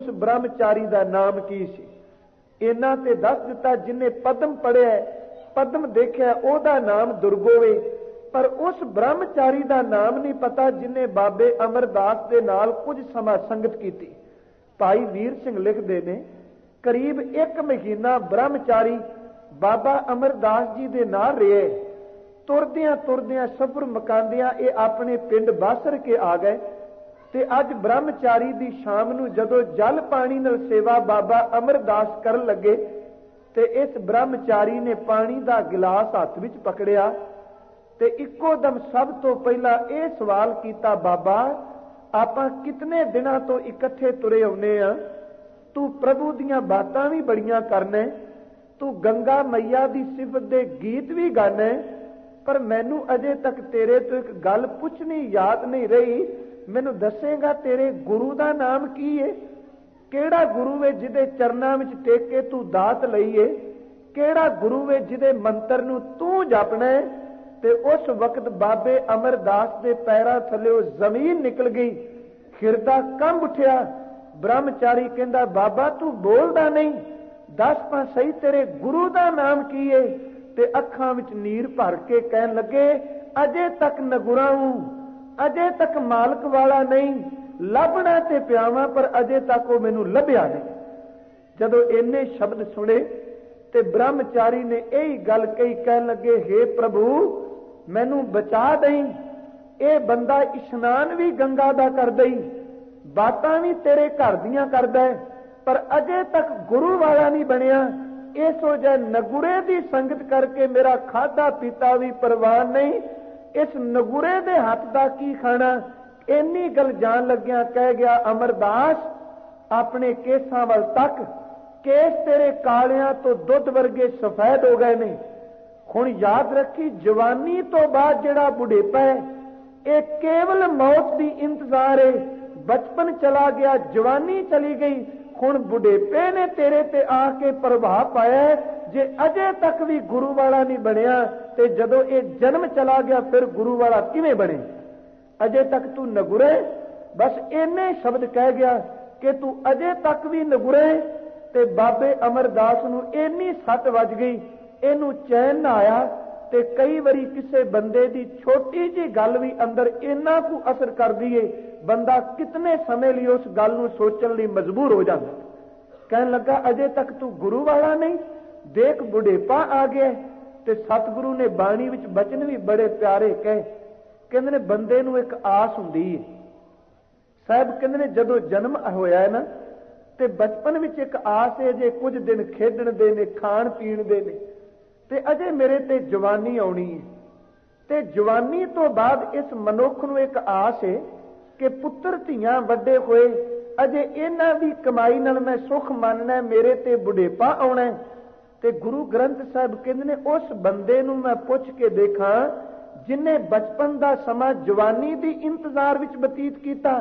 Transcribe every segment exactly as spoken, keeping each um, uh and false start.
उस ब्रह्मचारी का नाम की सी? इन्ना ते दस दिता जिन्हें पद्म पढ़िया पद्म देखिया ओदा नाम दुर्गोवे, पर उस ब्रह्मचारी का नाम नहीं पता जिन्हें बाबे अमरदास के नाल कुछ समा संगत की। भाई वीर सिंह लिखते ने करीब एक महीना ब्रह्मचारी बाबा अमरदास जी के नाल रहे। तुरदियां तुरदियां सफर मकांदियां ये अपने पिंड बासर के आ गए। ते अज ब्रह्मचारी दी शाम नूं जदों जल पानी नाल सेवा बाबा अमरदास करन लगे ते इस ब्रह्मचारी ने पानी दा गिलास हाथ विच पकड़िया ते इक्को दम सब तो पहला यह सवाल किया, बाबा आपां कितने दिनां तो इकट्ठे तुरे आउणे आ, तू प्रभु दीयां बातां भी बड़ियां करना, तू गंगा मैया दी सिफत दे गीत भी गाना, पर मैनू अजे तक तेरे तो एक गल पुछनी याद नहीं रही। मैनू दसेगा तेरे गुरु का नाम की है? केड़ा गुरु है जिदे चरनां विच टेक के तू दात लई है? केड़ा गुरु है जिदे मंत्र नू तू जपना है? ते उस वक्त बाबे अमरदास के पैरां थल्ले जमीन निकल गई, हिरदा कंब उठिया। ब्रह्मचारी कहंदा बाबा तू बोलदा नहीं, दस तां सही तेरे गुरु का नाम की है? ते अखां विच नीर भर के कहन लगे अजे तक नगुरा हूं, अजे तक मालक वाला नहीं, लभना ते प्यावा पर अजे तक वो मैनू लभ्या नहीं। जदों इन्ने शब्द सुने ते ब्रह्मचारी ने यही गल कही, कहन लगे हे प्रभु मैनू बचा दई, ये बंदा इशनान भी गंगा दा कर दई, बातां भी तेरे घर दियां करदा है, पर अजे तक गुरु वाला नहीं बनया। इस वजह नगुरे की संगत करके मेरा खाधा पीता भी परवान नहीं, इस नगुरे दे हाथ दा की खाना। इन्नी गल जान लग्या कह गया अमरदास अपने केसां वल तक, केस तेरे कालियां तो दुध वर्गे सफेद हो गए ने। हुण याद रखी जवानी तो बाद जिहड़ा बुढ़ेपा है ये केवल मौत की इंतजार है। बचपन चला गया, जवानी चली गई, हुण बुढ़ेपे ने तेरे ते आके प्रभाव पाया। जे अजे तक भी गुरु वाला नहीं बनया ते जदों ये जन्म चला गया फिर गुरु वाला किवें बने? अजे तक तू नगुरे। बस इन्ने शब्द कह गया कि तू अजे तक भी नगुरे। ते बाबे अमरदास नूं इन्नी सट वज गई, इनू चैन ना आया। ते कई बारी किसी बंदे की छोटी जी गल भी अंदर इन्ना कु असर कर दी है, बंदा कितने समय लिए उस गल नूं सोचण लई मजबूर हो जाता। कहन लगा अजे तक तू गुरु वाला नहीं, देख बुढ़ेपा आ गया। ते सतगुरु ने बाणी विच बचन भी बड़े प्यारे कहे, कहंदे ने बंदे नूं एक आस हुंदी है। साहब कहंदे ने जदों जन्म होया है ना ते बचपन विच एक आस है जे कुछ दिन खेडण दे ने, खाण पीण दे ने, ते अजे मेरे ते जवानी आउणी है। ते जवानी तो बाद इस मनुख नूं एक आस है कि पुत्र धीआं वड्डे होए, अजे इन्हां दी कमाई नाल मैं सुख मानना, मेरे ते बुढ़ेपा आउणा। ते गुरु ग्रंथ साहिब कहंदे ने उस बंदे नूं मैं पुछ के देखां जिन्हें बचपन दा समा जवानी दी इंतजार विच बतीत कीता,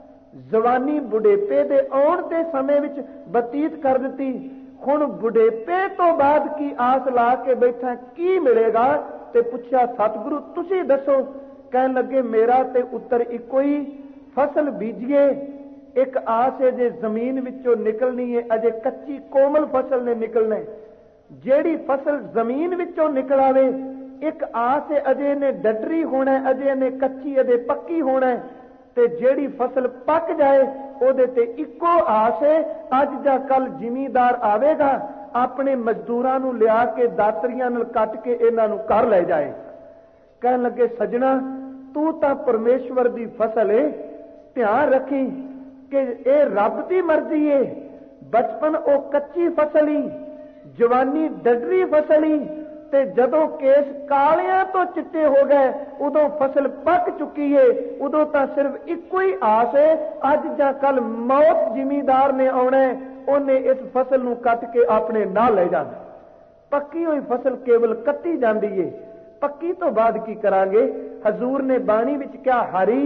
जवानी बुढ़ेपे दे आउण दे समय विच बतीत कर दित्ती। हुण बुढ़ेपे तो बाद की आस ला के बैठा, की मिलेगा? ते पुछया सतगुरु तुसी दसो। कहन लगे मेरा ते उत्तर इको ही, फसल बीजिए। एक आस है जे जमीन विचों निकलनी है, अजे कच्ची कोमल फसल ने निकलना है। जेड़ी फसल जमीन विचों निकल आवे, एक आस है अजे ने डडरी होना है, अजे ने कच्ची अजे पक्की होना है। ते जेड़ी फसल पक जाए ओदे ते इको आस है, अज जां कल जिमीदार आवेगा, अपने मजदूरां नूं लिया के दातरियां नाल कट के इन्हां नूं घर ले जाए। कहन लगे सजना तू तां परमेश्वर दी फसल है, ध्यान रखी कि ए रब दी मर्जी है। बचपन ओ कच्ची फसल ही, जवानी डडरी फसल ही, ते जदों केस कालियां तो चिट्टे हो गए उदों फसल पक चुकी है। उदों तां सिर्फ इको ही आस है, अज जां कल मौत जिमीदार ने आउणा है, उन्हें इस फसल नूं कट के अपने नाल ले जाना। पक्की हुई फसल केवल कट्टी जाती है, पक्की तो बाद की करांगे? हजूर ने बाणी विच क्या हरी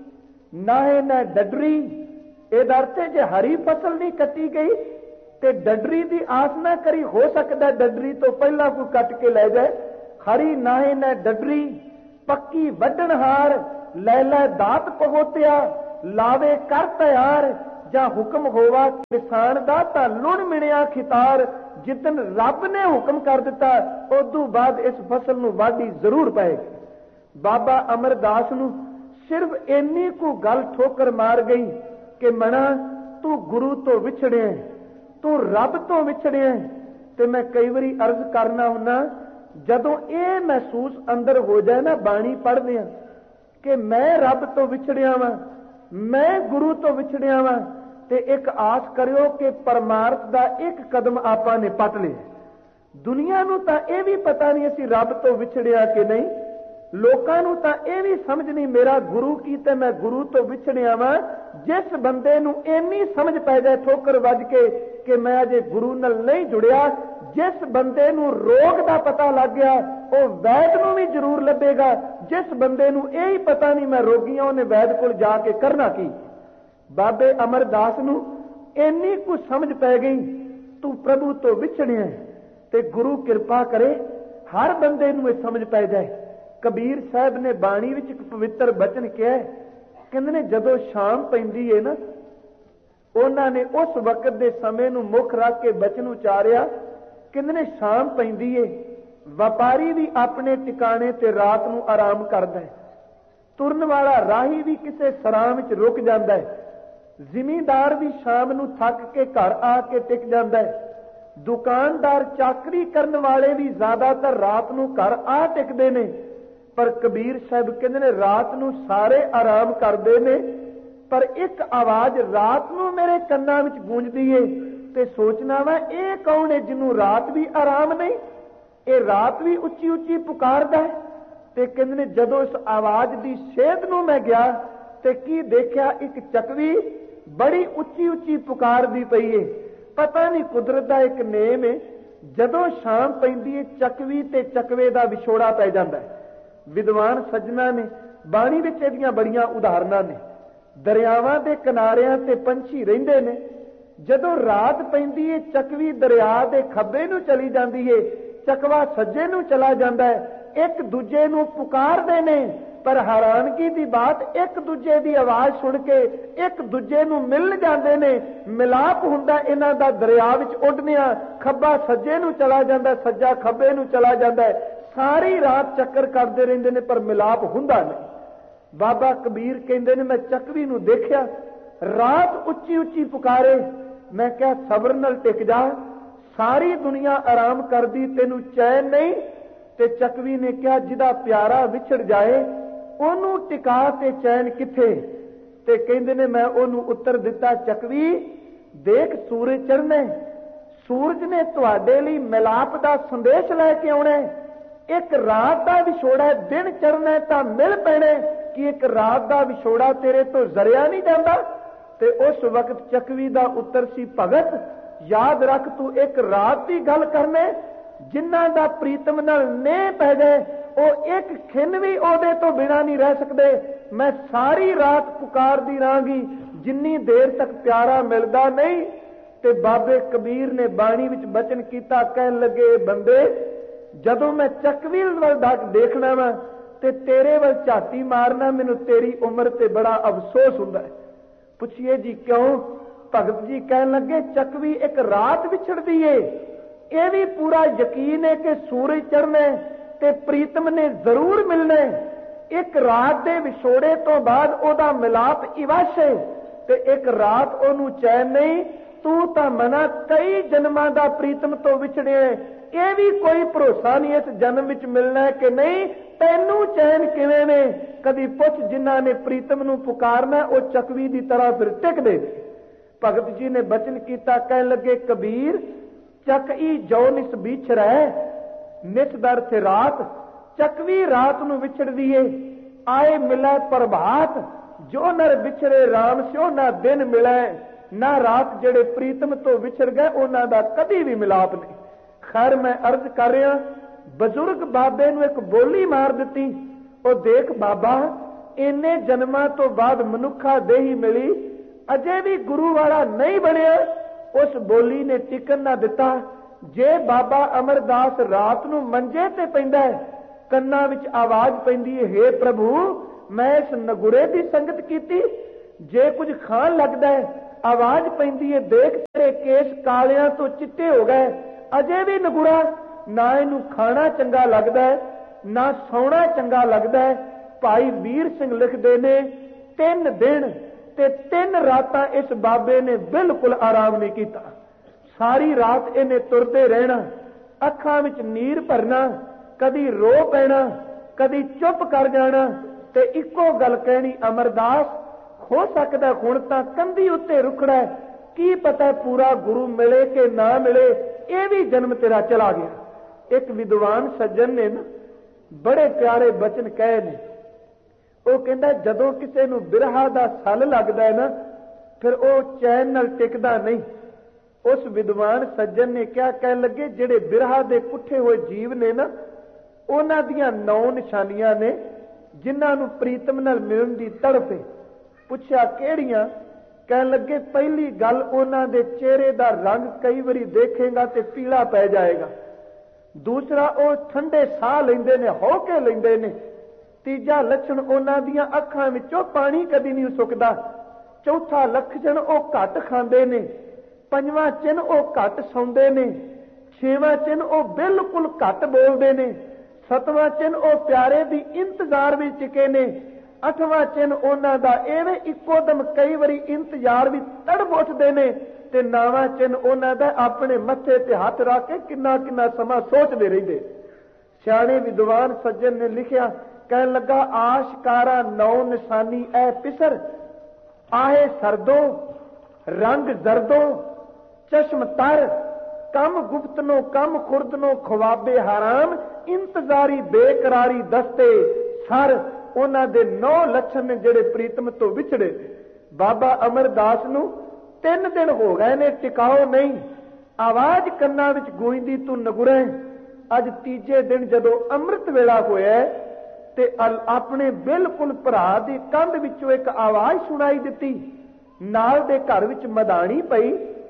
ना है ना डडरी। इहदा अर्थ है जे हरी फसल नहीं कट्टी गई ते डडरी दी आस ना करी, हो सकता डडरी तो पहला कोई कट के ले जाए। हरी ना है ना डडरी, पक्की वड्डणहार, लै लै दात पहोतिया, लावे कर तैयार, ਜਾਂ ਹੁਕਮ ਹੋਵਾ ਕਿਸਾਨ ਦਾ ਤਾਂ ਲੁਣ ਮਿਣਿਆ ਖਿਤਾਰ। ਜਿੱਦਨ ਰੱਬ ਨੇ ਹੁਕਮ ਕਰ ਦਿੱਤਾ ਉਦੋਂ ਬਾਅਦ ਇਸ ਫਸਲ ਨੂੰ ਵਾਢੀ ਜ਼ਰੂਰ ਪਏਗੀ। ਬਾਬਾ ਅਮਰਦਾਸ ਨੂੰ ਸਿਰਫ ਇੰਨੀ ਕੁ ਗੱਲ ਠੋਕਰ ਮਾਰ ਗਈ ਕਿ ਮਣਾ ਤੂੰ ਗੁਰੂ ਤੋਂ ਵਿਛੜਿਆ, ਤੂੰ ਰੱਬ ਤੋਂ ਵਿਛੜਿਆ। ਤੇ ਮੈਂ ਕਈ ਵਾਰੀ ਅਰਜ਼ ਕਰਨਾ ਹੁੰਨਾ, ਜਦੋਂ ਇਹ ਮਹਿਸੂਸ ਅੰਦਰ ਹੋ ਜਾਏ ਨਾ ਬਾਣੀ ਪੜ੍ਹਦੇ ਆ ਕਿ ਮੈਂ ਰੱਬ ਤੋਂ ਵਿਛੜਿਆ ਵਾਂ, ਮੈਂ ਗੁਰੂ ਤੋਂ ਵਿਛੜਿਆ ਵਾਂ, ਤੇ ਇੱਕ ਆਸ ਕਰਿਓ ਕਿ ਪਰਮਾਰਥ ਦਾ ਇੱਕ ਕਦਮ ਆਪਾਂ ਨੇ ਪੱਟ ਲਿਆ। ਦੁਨੀਆ ਨੂੰ ਤਾਂ ਇਹ ਵੀ ਪਤਾ ਨਹੀਂ ਅਸੀਂ ਰੱਬ ਤੋਂ ਵਿਛੜਿਆ ਕਿ ਨਹੀਂ, ਲੋਕਾਂ ਨੂੰ ਤਾਂ ਇਹ ਵੀ ਸਮਝ ਨਹੀਂ ਮੇਰਾ ਗੁਰੂ ਕੀ ਤੇ ਮੈਂ ਗੁਰੂ ਤੋਂ ਵਿਛੜਿਆ ਵਾਂ। ਜਿਸ ਬੰਦੇ ਨੂੰ ਇੰਨੀ ਸਮਝ ਪੈ ਜਾਏ ਠੋਕਰ ਵੱਜ ਕੇ ਕਿ ਮੈਂ ਅਜੇ ਗੁਰੂ ਨਾਲ ਨਹੀਂ ਜੁੜਿਆ, ਜਿਸ ਬੰਦੇ ਨੂੰ ਰੋਗ ਦਾ ਪਤਾ ਲੱਗ ਗਿਆ ਉਹ ਵੈਦ ਨੂੰ ਵੀ ਜ਼ਰੂਰ ਲੱਭੇਗਾ। ਜਿਸ ਬੰਦੇ ਨੂੰ ਇਹ ਹੀ ਪਤਾ ਨਹੀਂ ਮੈਂ ਰੋਗੀ ਹਾਂ ਉਹਨੇ ਵੈਦ ਕੋਲ ਜਾ ਕੇ ਕਰਨਾ ਕੀ। ਬਾਬੇ ਅਮਰਦਾਸ ਨੂੰ ਇੰਨੀ ਕੁ ਸਮਝ ਪੈ ਗਈ ਤੂੰ ਪ੍ਰਭੂ ਤੋਂ ਵਿਛੜਿਆ, ਤੇ ਗੁਰੂ ਕਿਰਪਾ ਕਰੇ ਹਰ ਬੰਦੇ ਨੂੰ ਇਹ ਸਮਝ ਪੈ ਜਾਏ। ਕਬੀਰ ਸਾਹਿਬ ਨੇ ਬਾਣੀ ਵਿੱਚ ਇੱਕ ਪਵਿੱਤਰ ਬਚਨ ਕਿਹਾ, ਕਹਿੰਦੇ ਨੇ ਜਦੋਂ ਸ਼ਾਮ ਪੈਂਦੀ ਏ ਨਾ, ਉਹਨਾਂ ਨੇ ਉਸ ਵਕਤ ਦੇ ਸਮੇਂ ਨੂੰ ਮੁੱਖ ਰੱਖ ਕੇ ਬਚਨ ਉਚਾਰਿਆ। ਕਹਿੰਦੇ ਨੇ ਸ਼ਾਮ ਪੈਂਦੀ ਏ, ਵਪਾਰੀ ਵੀ ਆਪਣੇ ਟਿਕਾਣੇ ਤੇ ਰਾਤ ਨੂੰ ਆਰਾਮ ਕਰਦਾ ਹੈ, ਤੁਰਨ ਵਾਲਾ ਰਾਹੀ ਵੀ ਕਿਸੇ ਸਰਾਂ ਵਿੱਚ ਰੁਕ ਜਾਂਦਾ ਹੈ, ਜ਼ਿਮੀਂਦਾਰ ਵੀ ਸ਼ਾਮ ਨੂੰ ਥੱਕ ਕੇ ਘਰ ਆ ਕੇ ਟਿਕ ਜਾਂਦਾ ਹੈ, ਦੁਕਾਨਦਾਰ ਚਾਕਰੀ ਕਰਨ ਵਾਲੇ ਵੀ ਜ਼ਿਆਦਾਤਰ ਰਾਤ ਨੂੰ ਘਰ ਆ ਟਿਕਦੇ ਨੇ। ਪਰ ਕਬੀਰ ਸਾਹਿਬ ਕਹਿੰਦੇ ਨੇ ਰਾਤ ਨੂੰ ਸਾਰੇ ਆਰਾਮ ਕਰਦੇ ਨੇ, ਪਰ ਇੱਕ ਆਵਾਜ਼ ਰਾਤ ਨੂੰ ਮੇਰੇ ਕੰਨਾਂ ਵਿੱਚ ਗੂੰਜਦੀ ਏ ਤੇ ਸੋਚਣਾ ਵਾ ਇਹ ਕੌਣ ਹੈ ਜਿਹਨੂੰ ਰਾਤ ਵੀ ਆਰਾਮ ਨਹੀਂ, ਇਹ ਰਾਤ ਵੀ ਉੱਚੀ ਉੱਚੀ ਪੁਕਾਰਦਾ ਹੈ। ਤੇ ਕਹਿੰਦੇ ਨੇ ਜਦੋਂ ਇਸ ਆਵਾਜ਼ ਦੀ ਸੇਧ ਨੂੰ ਮੈਂ ਗਿਆ ਤੇ ਕੀ ਦੇਖਿਆ, ਇੱਕ ਚੱਕਵੀ ਬੜੀ ਉੱਚੀ ਉੱਚੀ ਪੁਕਾਰਦੀ ਪਈ ਏ। ਪਤਾ ਨਹੀਂ ਕੁਦਰਤ ਦਾ ਇੱਕ ਨੇਮ ਏ, ਜਦੋਂ ਸ਼ਾਮ ਪੈਂਦੀ ਏ ਚੱਕਵੀ ਤੇ ਚੱਕਵੇ ਦਾ ਵਿਛੋੜਾ ਪੈ ਜਾਂਦਾ ਹੈ। ਵਿਦਵਾਨ ਸੱਜਣਾ ਨੇ ਬਾਣੀ ਵਿੱਚ ਇਹਦੀਆਂ ਬੜੀਆਂ ਉਦਾਹਰਨਾਂ ਨੇ। ਦਰਿਆਵਾਂ ਦੇ ਕਿਨਾਰਿਆਂ ਤੇ ਪੰਛੀ ਰਹਿੰਦੇ ਨੇ, ਜਦੋਂ ਰਾਤ ਪੈਂਦੀ ਏ ਚੱਕਵੀ ਦਰਿਆ ਦੇ ਖੱਬੇ ਨੂੰ ਚਲੀ ਜਾਂਦੀ ਏ, ਚੱਕਵਾ ਸੱਜੇ ਨੂੰ ਚਲਾ ਜਾਂਦਾ ਹੈ, ਇੱਕ ਦੂਜੇ ਨੂੰ ਪੁਕਾਰਦੇ ਨੇ। ਪਰ ਹੈਰਾਨਗੀ ਦੀ ਬਾਤ ਇੱਕ ਦੂਜੇ ਦੀ ਆਵਾਜ਼ ਸੁਣ ਕੇ ਇੱਕ ਦੂਜੇ ਨੂੰ ਮਿਲ ਜਾਂਦੇ ਨੇ, ਮਿਲਾਪ ਹੁੰਦਾ ਇਹਨਾਂ ਦਾ ਦਰਿਆ ਵਿੱਚ ਉੱਡਦਿਆਂ। ਖੱਬਾ ਸੱਜੇ ਨੂੰ ਚਲਾ ਜਾਂਦਾ, ਸੱਜਾ ਖੱਬੇ ਨੂੰ ਚਲਾ ਜਾਂਦਾ, ਸਾਰੀ ਰਾਤ ਚੱਕਰ ਕਰਦੇ ਰਹਿੰਦੇ ਨੇ ਪਰ ਮਿਲਾਪ ਹੁੰਦਾ ਨਹੀਂ। ਬਾਬਾ ਕਬੀਰ ਕਹਿੰਦੇ ਨੇ ਮੈਂ ਚੱਕਵੀ ਨੂੰ ਦੇਖਿਆ ਰਾਤ ਉੱਚੀ ਉੱਚੀ ਪੁਕਾਰੇ, ਮੈਂ ਕਿਹਾ ਸਬਰ ਨਾਲ ਟਿਕ ਜਾ, ਸਾਰੀ ਦੁਨੀਆ ਆਰਾਮ ਕਰਦੀ ਤੈਨੂੰ ਚੈਨ ਨਹੀਂ। ਤੇ ਚੱਕਵੀ ਨੇ ਕਿਹਾ ਜਿਹਦਾ ਪਿਆਰਾ ਵਿਛੜ ਜਾਏ ਉਹਨੂੰ ਟਿਕਾ ਤੇ ਚੈਨ ਕਿੱਥੇ। ਤੇ ਕਹਿੰਦੇ ਨੇ ਮੈਂ ਉਹਨੂੰ ਉੱਤਰ ਦਿੱਤਾ, ਚੱਕਵੀ ਦੇਖ ਸੂਰਜ ਚੜ੍ਹਨਾ, ਸੂਰਜ ਨੇ ਤੁਹਾਡੇ ਲਈ ਮਿਲਾਪ ਦਾ ਸੰਦੇਸ਼ ਲੈ ਕੇ ਆਉਣਾ। ਇੱਕ ਰਾਤ ਦਾ ਵਿਛੋੜਾ ਦਿਨ ਚੜ੍ਹਨਾ ਤਾਂ ਮਿਲ ਪੈਣਾ, ਕਿ ਇੱਕ ਰਾਤ ਦਾ ਵਿਛੋੜਾ ਤੇਰੇ ਤੋਂ ਜ਼ਰਿਆ ਨਹੀਂ ਜਾਂਦਾ। ਤੇ ਉਸ ਵਕਤ ਚੱਕਵੀ ਦਾ ਉੱਤਰ ਸੀ, ਭਗਤ ਯਾਦ ਰੱਖ ਤੂੰ ਇੱਕ ਰਾਤ ਦੀ ਗੱਲ ਕਰਨਾ, ਜਿਨ੍ਹਾਂ ਦਾ ਪ੍ਰੀਤਮ ਨਾਲ ਨੇਹ ਪੈ ਜਾਏ ਉਹ ਇੱਕ ਖਿੰਨ ਵੀ ਉਹਦੇ ਤੋਂ ਬਿਨਾਂ ਨਹੀਂ ਰਹਿ ਸਕਦੇ। ਮੈਂ ਸਾਰੀ ਰਾਤ ਪੁਕਾਰਦੀ ਰਹਾਂਗੀ ਜਿੰਨੀ ਦੇਰ ਤੱਕ ਪਿਆਰਾ ਮਿਲਦਾ ਨਹੀਂ। ਤੇ ਬਾਬੇ ਕਬੀਰ ਨੇ ਬਾਣੀ ਵਿੱਚ ਬਚਨ ਕੀਤਾ, ਕਹਿਣ ਲੱਗੇ ਬੰਦੇ ਜਦੋਂ ਮੈਂ ਚੱਕਵੀ ਵੱਲ ਦੇਖਣਾ ਵਾ ਤੇ ਤੇਰੇ ਵੱਲ ਝਾਤੀ ਮਾਰਨਾ, ਮੈਨੂੰ ਤੇਰੀ ਉਮਰ ਤੇ ਬੜਾ ਅਫਸੋਸ ਹੁੰਦਾ ਹੈ। ਪੁੱਛੀਏ ਜੀ ਕਿਉਂ? ਭਗਤ ਜੀ ਕਹਿਣ ਲੱਗੇ ਚੱਕਵੀ ਇੱਕ ਰਾਤ ਵਿਛੜਦੀ ਏ, ਇਹ ਵੀ ਪੂਰਾ ਯਕੀਨ ਹੈ ਕਿ ਸੂਰਜ ਚੜ੍ਹਨਾ ਤੇ ਪ੍ਰੀਤਮ ਨੇ ਜ਼ਰੂਰ ਮਿਲਣਾ। ਇੱਕ ਰਾਤ ਦੇ ਵਿਛੋੜੇ ਤੋਂ ਬਾਅਦ ਉਹਦਾ ਮਿਲਾਪ ਇਵਸ਼ ਹੈ ਤੇ ਇੱਕ ਰਾਤ ਉਹਨੂੰ ਚੈਨ ਨਹੀਂ। ਤੂੰ ਤਾਂ ਮਨਾ ਕਈ ਜਨਮਾਂ ਦਾ ਪ੍ਰੀਤਮ ਤੋਂ ਵਿਛੜਿਆ, ਇਹ ਵੀ ਕੋਈ ਭਰੋਸਾ ਨਹੀਂ ਇਸ ਜਨਮ ਵਿੱਚ ਮਿਲਣਾ ਕਿ ਨਹੀਂ। ਤੈਨੂੰ ਚੈਨ ਕਿਵੇਂ ਨੇ? ਕਦੀ ਪੁੱਛ ਜਿਨ੍ਹਾਂ ਨੇ ਪ੍ਰੀਤਮ ਨੂੰ ਪੁਕਾਰਨਾ ਉਹ ਚੱਕਵੀ ਦੀ ਤਰ੍ਹਾਂ ਫਿਰ ਟਿਕਦੇ। ਭਗਤ ਜੀ ਨੇ ਬਚਨ ਕੀਤਾ, ਕਹਿਣ ਲੱਗੇ ਕਬੀਰ ਚੱਕਈ ਜੋ ਨਿਸ ਵਿਛੜੈ, ਨਿਸ ਦਰ ਤੇ ਰਾਤ। ਚੱਕਵੀ ਰਾਤ ਨੂੰ ਵਿਛੜਦੀ ਏ, ਆਏ ਮਿਲੈ ਪ੍ਰਭਾਤ। ਜੋ ਨਰ ਵਿਛੜੇ ਰਾਮ ਸਿਓ ਨਾ ਦਿਨ ਮਿਲੈ, ਨਾ ਰਾਤ ਜਿਹੜੇ ਪ੍ਰੀਤਮ ਤੋਂ ਵਿਛੜ ਗਏ ਉਹਨਾਂ ਦਾ ਕਦੀ ਵੀ ਮਿਲਾਪ ਨਹੀਂ। ਖੈਰ ਮੈਂ ਅਰਜ਼ ਕਰ ਰਿਹਾ, ਬਜ਼ੁਰਗ ਬਾਬੇ ਨੂੰ ਇੱਕ ਬੋਲੀ ਮਾਰ ਦਿੱਤੀ, ਉਹ ਦੇਖ ਬਾਬਾ ਇੰਨੇ ਜਨਮਾਂ ਤੋਂ ਬਾਅਦ ਮਨੁੱਖਾ ਦੇਹੀ ਮਿਲੀ, ਅਜੇ ਵੀ ਗੁਰੂ ਵਾਲਾ ਨਹੀਂ ਬਣਿਆ। ਉਸ ਬੋਲੀ ਨੇ ਟਿਕਣ ਨਾ ਦਿੱਤਾ। ਜੇ ਬਾਬਾ ਅਮਰਦਾਸ ਰਾਤ ਨੂੰ ਮੰਜੇ ਤੇ ਪੈਂਦਾ ਹੈ, ਕੰਨਾਂ ਵਿੱਚ ਆਵਾਜ਼ ਪੈਂਦੀ ਹੈ, ਹੇ ਪ੍ਰਭੂ ਮੈਂ ਇਸ ਨਗੁਰੇ ਦੀ ਸੰਗਤ ਕੀਤੀ, ਜੇ ਕੁਝ ਖਾਣ ਲੱਗਦਾ ਹੈ आवाज पैंदी है, देख तेरे केस कालियां तो चिट्टे हो गए, अजे भी नगुरा, ना इनू खाना चंगा लगता है ना सौना चंगा लगता है। भाई वीर सिंह लिखते ने तीन दिन ते तीन रातां इस बाबे ने बिल्कुल आराम नहीं किया। सारी रात इन्हें तुरते रहना, अखां विच नीर भरना, कदी रो पैना, कदी चुप कर जाना, ते इको गल कहनी, अमरदास हो सकता हुण तां कंधी उत्ते रुखड़ा है, की पता पूरा गुरु मिले कि ना मिले, ये भी जन्म तेरा चला गया। एक विद्वान सज्जन ने ना बड़े प्यारे बचन कहे ने, वो कहता जदों किसी नूं बिरहा दा सल लगदा है ना, फिर वो चैन नाल टिकदा नहीं। उस विद्वान सज्जन ने क्या कह लगे, जिहड़े बिरहा दे कुठे हुए जीव ने ना, उन्हां दियां नौ निशानियां ने जिन्हां नूं प्रीतम नाल मिलण दी तड़प है। पुछया किहड़ियां? कह लगे पहली गल, उन्हां दे चेहरे दा रंग कई बारी देखेगा ते पीला पै जाएगा। दूसरा, वो ठंडे साह लैंदे ने, हौके लैंदे ने। तीजा लक्षण, उन्हां दियां अखां विचों पानी कदी नहीं सुकदा। चौथा लक्षण, वो घट खांदे ने। पंजवां चिन्ह, वो घट सौंदे ने। छेवां चिन्ह, वो बिल्कुल घट बोलदे ने। सतवां चिन्ह, वो प्यारे दी इंतजार विच टिके ने। अठवां चिन्ह उन्हां दा एवें इक्को दम कई वारी इंतजार भी तड़प उठदे ने। ते नौवां चिन्ह उन्हां दा अपने मत्थे ते हथ रख के किन्ना किन्ना समा सोचदे रहिंदे। सियाणे विद्वान सज्जन ने लिखिया, कहन लगा आशकारा नौ निशानी ऐ पिसर, आहे सरदो रंग जरदो चश्म तर, कम गुप्तनो कम खुर्दनो ख्वाबे हराम, इंतजारी बेकरारी दस्ते सर। उन्हां दे नौ लक्षण ने जिहड़े प्रीतम तो विछड़े। बाबा अमरदास नूं तीन दिन हो गए ने, टिकाओ नहीं। आवाज कन्नां विच गूंजदी तू नगुरै। अज तीजे दिन जदों अमृत वेला होया ते अपने बिल्कुल भरा दी कंध विचों एक आवाज सुनाई दित्ती। नाल दे घर विच मधाणी पई,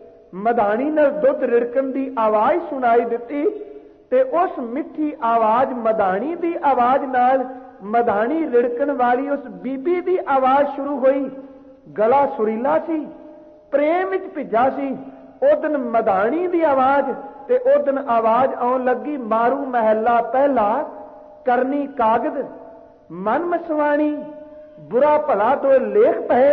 मधाणी नाल दुध रिड़कण दी आवाज सुनाई दित्ती। ते उस मिठी आवाज मधाणी दी आवाज नाल मधाणी रिड़कण वाली उस बीबी दी आवाज शुरू हुई। गला सुरीला सी, प्रेम विच भिजा सी। उदन मधाणी दी आवाज ते उदन आवाज आउण लगी, मारू महला पहला करनी कागद मन मसवाणी, बुरा भला दो लेख पए।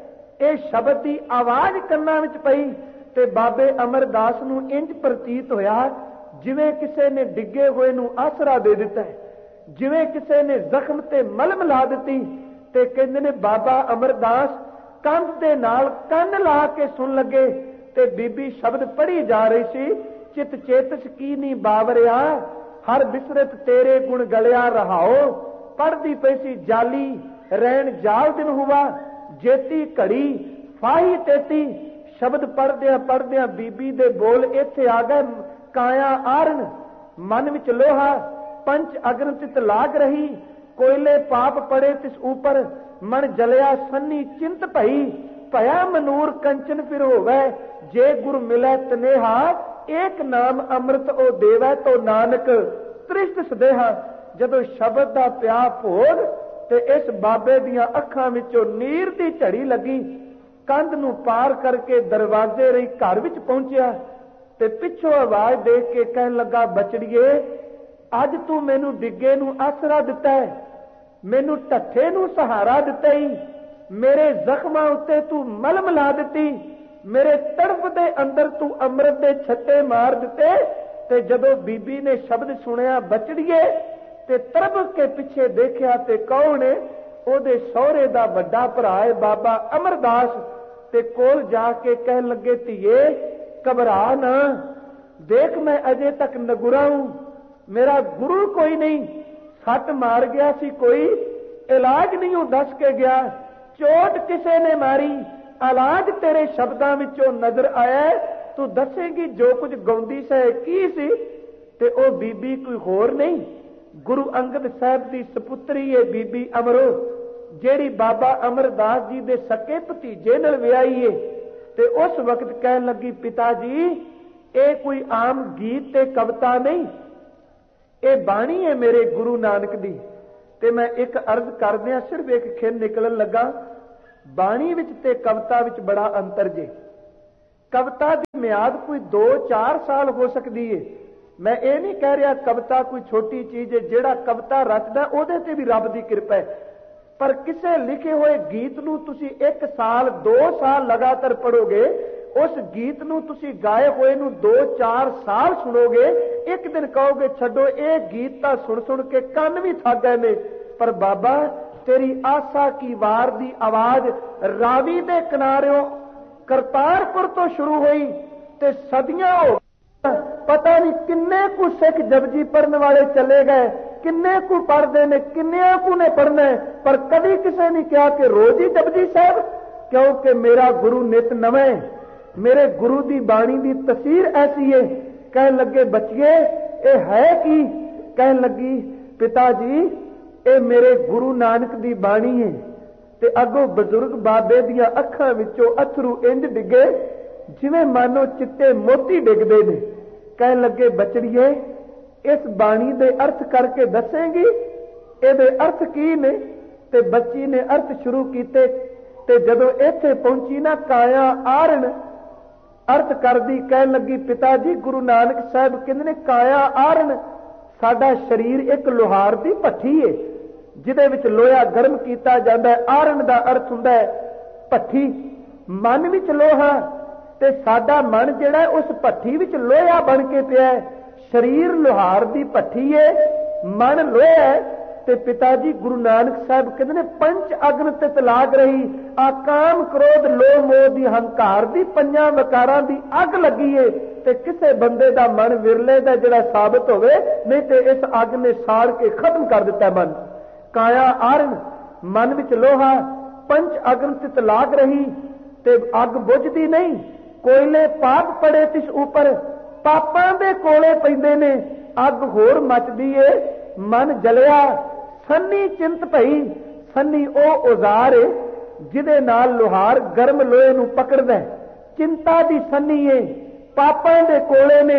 ये शब्द की आवाज कन्नां विच पई ते बाबे अमरदास नूं इंज प्रतीत होया जिवें किसी ने डिगे हुए नूं आसरा दे दिता है, जिवें किसी ने जख्म ते मलम ला दिती। ते कहंदे ने बाबा अमरदास कंध दे नाल कंन ला के सुन लगे ते बीबी शब्द पढ़ी जा रही सी, चित चेतस कीनी बावरिया, हर बिसरत तेरे गुण गलिया रहाओ। पढ़दी पई सी, जाली रैन जाल दिन हुआ, जेती घड़ी फाही तेती। शब्द पढ़दिया पढ़दिया बीबी दे बोल इत्थे आ गए, काया आरण मन विच लोहा, पंच अग्न तित लाग रही, कोयले पाप पड़े तिस ऊपर, मन जलिया सन्नी चिंत भई, भया मनूर कंचन फिर होवै, जे गुरु मिलै तनेहा, एक नाम अमृत ओ देवै तो नानक त्रिष्ट सदेहा। जदों शब्द दा प्या भोग ते इस बाबे दियां अखां विचों नीर दी झड़ी लगी। कंध नूं पार करके दरवाजे रही घर विच पहुंचिया ते पिछों आवाज देख के कहन लगा, बचड़िए अज तू मैनू डिगे नूं आसरा दिता है, मैनू ढट्ठे नूं सहारा दिता ही, मेरे जख्मां उत्ते तू मलम ला दिती, मेरे तड़फ दे अंदर तू अमृत दे छत्ते मार दिते। ते जदों बीबी ने शब्द सुनिया बचड़िए ते तरब के पिछे देखिया ते कौन है? ओदे सौरे दा वड्डा भरा है बाबा अमरदास। ते कोल जाके कह लगे, धीए घबरा ना, देख मैं अजे तक नगुरा हूं, मेरा गुरु कोई नहीं, सट मार गया सी कोई, इलाज नहीं हूं दस के गया, चोट किसे ने मारी, इलाज तेरे शब्दां विचों नजर आया, तू दसेगी जो कुछ गाउंदी सै की सी। ते ओ बीबी कोई होर नहीं, गुरु अंगद साहब की सपुत्री है बीबी अमरो, जेड़ी बाबा अमरदास जी दे सके भतीजे नाल विआही है। ते उस वक्त कह लगी, पिता जी ये कोई आम गीत ते कविता नहीं, ये बाणी है मेरे गुरु नानक दी। ते मैं एक अर्ज करदिया सिर्फ एक खिन निकलन लगा, ਬਾਣੀ ਵਿੱਚ ਤੇ ਕਵਿਤਾ ਵਿੱਚ ਬੜਾ ਅੰਤਰ ਜੇ। ਕਵਿਤਾ ਦੀ ਮਿਆਦ ਕੋਈ ਦੋ ਚਾਰ ਸਾਲ ਹੋ ਸਕਦੀ ਏ। ਮੈਂ ਇਹ ਨਹੀਂ ਕਹਿ ਰਿਹਾ ਕਵਿਤਾ ਕੋਈ ਛੋਟੀ ਚੀਜ਼ ਹੈ। ਜਿਹੜਾ ਕਵਿਤਾ ਰਚਦਾ ਉਹਦੇ ਤੇ ਵੀ ਰੱਬ ਦੀ ਕਿਰਪਾ ਹੈ। ਪਰ ਕਿਸੇ ਲਿਖੇ ਹੋਏ ਗੀਤ ਨੂੰ ਤੁਸੀਂ ਇੱਕ ਸਾਲ ਦੋ ਸਾਲ ਲਗਾਤਾਰ ਪੜ੍ਹੋਗੇ, ਉਸ ਗੀਤ ਨੂੰ ਤੁਸੀਂ ਗਾਏ ਹੋਏ ਨੂੰ ਦੋ ਚਾਰ ਸਾਲ ਸੁਣੋਗੇ, ਇੱਕ ਦਿਨ ਕਹੋਗੇ ਛੱਡੋ ਇਹ ਗੀਤ ਤਾਂ ਸੁਣ ਸੁਣ ਕੇ ਕੰਨ ਵੀ ਥੱਕ ਗਏ ਨੇ। ਪਰ ਬਾਬਾ ਤੇਰੀ ਆਸਾ ਕੀ ਵਾਰ ਦੀ ਆਵਾਜ਼ ਰਾਵੀ ਦੇ ਕਿਨਾਰਿਓਂ ਕਰਤਾਰਪੁਰ ਤੋਂ ਸ਼ੁਰੂ ਹੋਈ ਤੇ ਸਦੀਆਂ ਹੋ ਪਤਾ ਨਹੀਂ ਕਿੰਨੇ ਕੁ ਸਿੱਖ ਜਪਜੀ ਪੜਨ ਵਾਲੇ ਚਲੇ ਗਏ, ਕਿੰਨੇ ਕੁ ਪੜਦੇ ਨੇ, ਕਿੰਨਿਆਂ ਕੁ ਨੇ ਪੜਨਾ, ਪਰ ਕਦੀ ਕਿਸੇ ਨੇ ਕਿਹਾ ਕਿ ਰੋਜ਼ ਹੀ ਜਪਜੀ ਸਾਹਿਬ, ਕਿਉਂਕਿ ਮੇਰਾ ਗੁਰੂ ਨਿਤ ਨਵੇਂ, ਮੇਰੇ ਗੁਰੂ ਦੀ ਬਾਣੀ ਦੀ ਤਸੀਰ ਐਸੀ ਹੈ। ਕਹਿਣ ਲੱਗੇ ਬੱਚੀਏ ਇਹ ਹੈ ਕੀ? ਕਹਿਣ ਲੱਗੀ ਪਿਤਾ ਜੀ ਇਹ ਮੇਰੇ ਗੁਰੂ ਨਾਨਕ ਦੀ ਬਾਣੀ ਹੈ। ਤੇ ਅੱਗੋਂ ਬਜ਼ੁਰਗ ਬਾਬੇ ਦੀਆਂ ਅੱਖਾਂ ਵਿੱਚੋਂ ਅਥਰੂ ਇੰਜ ਡਿੱਗੇ ਜਿਵੇਂ ਮਾਨੋ ਚਿੱਟੇ ਮੋਤੀ ਡਿੱਗਦੇ ਨੇ। ਕਹਿਣ ਲੱਗੇ ਬਚੜੀਏ ਇਸ ਬਾਣੀ ਦੇ ਅਰਥ ਕਰਕੇ ਦੱਸੇਂਗੀ, ਇਹਦੇ ਅਰਥ ਕੀ ਨੇ? ਤੇ ਬੱਚੀ ਨੇ ਅਰਥ ਸ਼ੁਰੂ ਕੀਤੇ। ਤੇ ਜਦੋਂ ਇੱਥੇ ਪਹੁੰਚੀ ਨਾ ਕਾਇਆ ਆਰਣ ਅਰਥ ਕਰਦੀ, ਕਹਿਣ ਲੱਗੀ ਪਿਤਾ ਜੀ ਗੁਰੂ ਨਾਨਕ ਸਾਹਿਬ ਕਹਿੰਦੇ ਨੇ ਕਾਇਆ ਆਰਣ, ਸਾਡਾ ਸਰੀਰ ਇੱਕ ਲੋਹਾਰ ਦੀ ਭੱਠੀ ਏ ਜਿਹਦੇ ਵਿੱਚ ਲੋਹਾ ਗਰਮ ਕੀਤਾ ਜਾਂਦਾ ਹੈ। ਆਰਣ ਦਾ ਅਰਥ ਹੁੰਦਾ ਹੈ ਭੱਠੀ, ਮਨ ਵਿੱਚ ਲੋਹਾ, ਤੇ ਸਾਡਾ ਮਨ ਜਿਹੜਾ ਹੈ ਉਸ ਭੱਠੀ ਵਿੱਚ ਲੋਹਾ ਬਣ ਕੇ ਪਿਆ ਹੈ। ਸਰੀਰ ਲੋਹਾਰ ਦੀ ਭੱਠੀ ਏ, ਮਨ ਲੋਹਾ ਹੈ। ਤੇ ਪਿਤਾ ਜੀ ਗੁਰੂ ਨਾਨਕ ਸਾਹਿਬ ਕਹਿੰਦੇ ਨੇ ਪੰਚ ਅਗਨ ਤੇ ਤਲਾਕ ਰਹੀ, ਆ ਕਾਮ ਕ੍ਰੋਧ ਲੋਭ ਮੋਹ ਦੀ ਹੰਕਾਰ ਦੀ ਪੰਜਾਂ ਵਿਕਾਰਾਂ ਦੀ ਅੱਗ ਲੱਗੀ ਏ। ਤੇ ਕਿਸੇ ਬੰਦੇ ਦਾ ਮਨ ਵਿਰਲੇ ਦਾ ਜਿਹੜਾ ਸਾਬਤ ਹੋਵੇ, ਨਹੀਂ ਤੇ ਇਸ ਅੱਗ ਨੇ ਸਾੜ ਕੇ ਖਤਮ ਕਰ ਦਿੱਤਾ ਮਨ। ਕਾਇਆ ਆਰਨ, ਮਨ ਵਿੱਚ ਲੋਹਾ, ਪੰਚ ਅਗਨ ਤੇ ਤਲਾਕ ਰਹੀ, ਤੇ ਅੱਗ ਬੁਝਦੀ ਨਹੀਂ। ਕੋਇਲੇ ਪਾਪ ਪੜੇ ਤਿਸ ਉਪਰ, ਪਾਪਾਂ ਦੇ ਕੋਲੇ ਪੈਂਦੇ ਨੇ, ਅੱਗ ਹੋਰ ਮਚਦੀ ਏ, ਮਨ ਜਲਿਆ। ਸੰਨੀ ਚਿੰਤ ਭਈ, ਸੰਨੀ ਉਹ ਔਜ਼ਾਰ ਏ ਜਿਹਦੇ ਨਾਲ ਲੋਹਾਰ ਗਰਮ ਲੋਹੇ ਨੂੰ ਪਕੜਦਾ। ਚਿੰਤਾ ਦੀ ਸੰਨੀ ਏ, ਪਾਪਾਂ ਦੇ ਕੋਲੇ ਨੇ,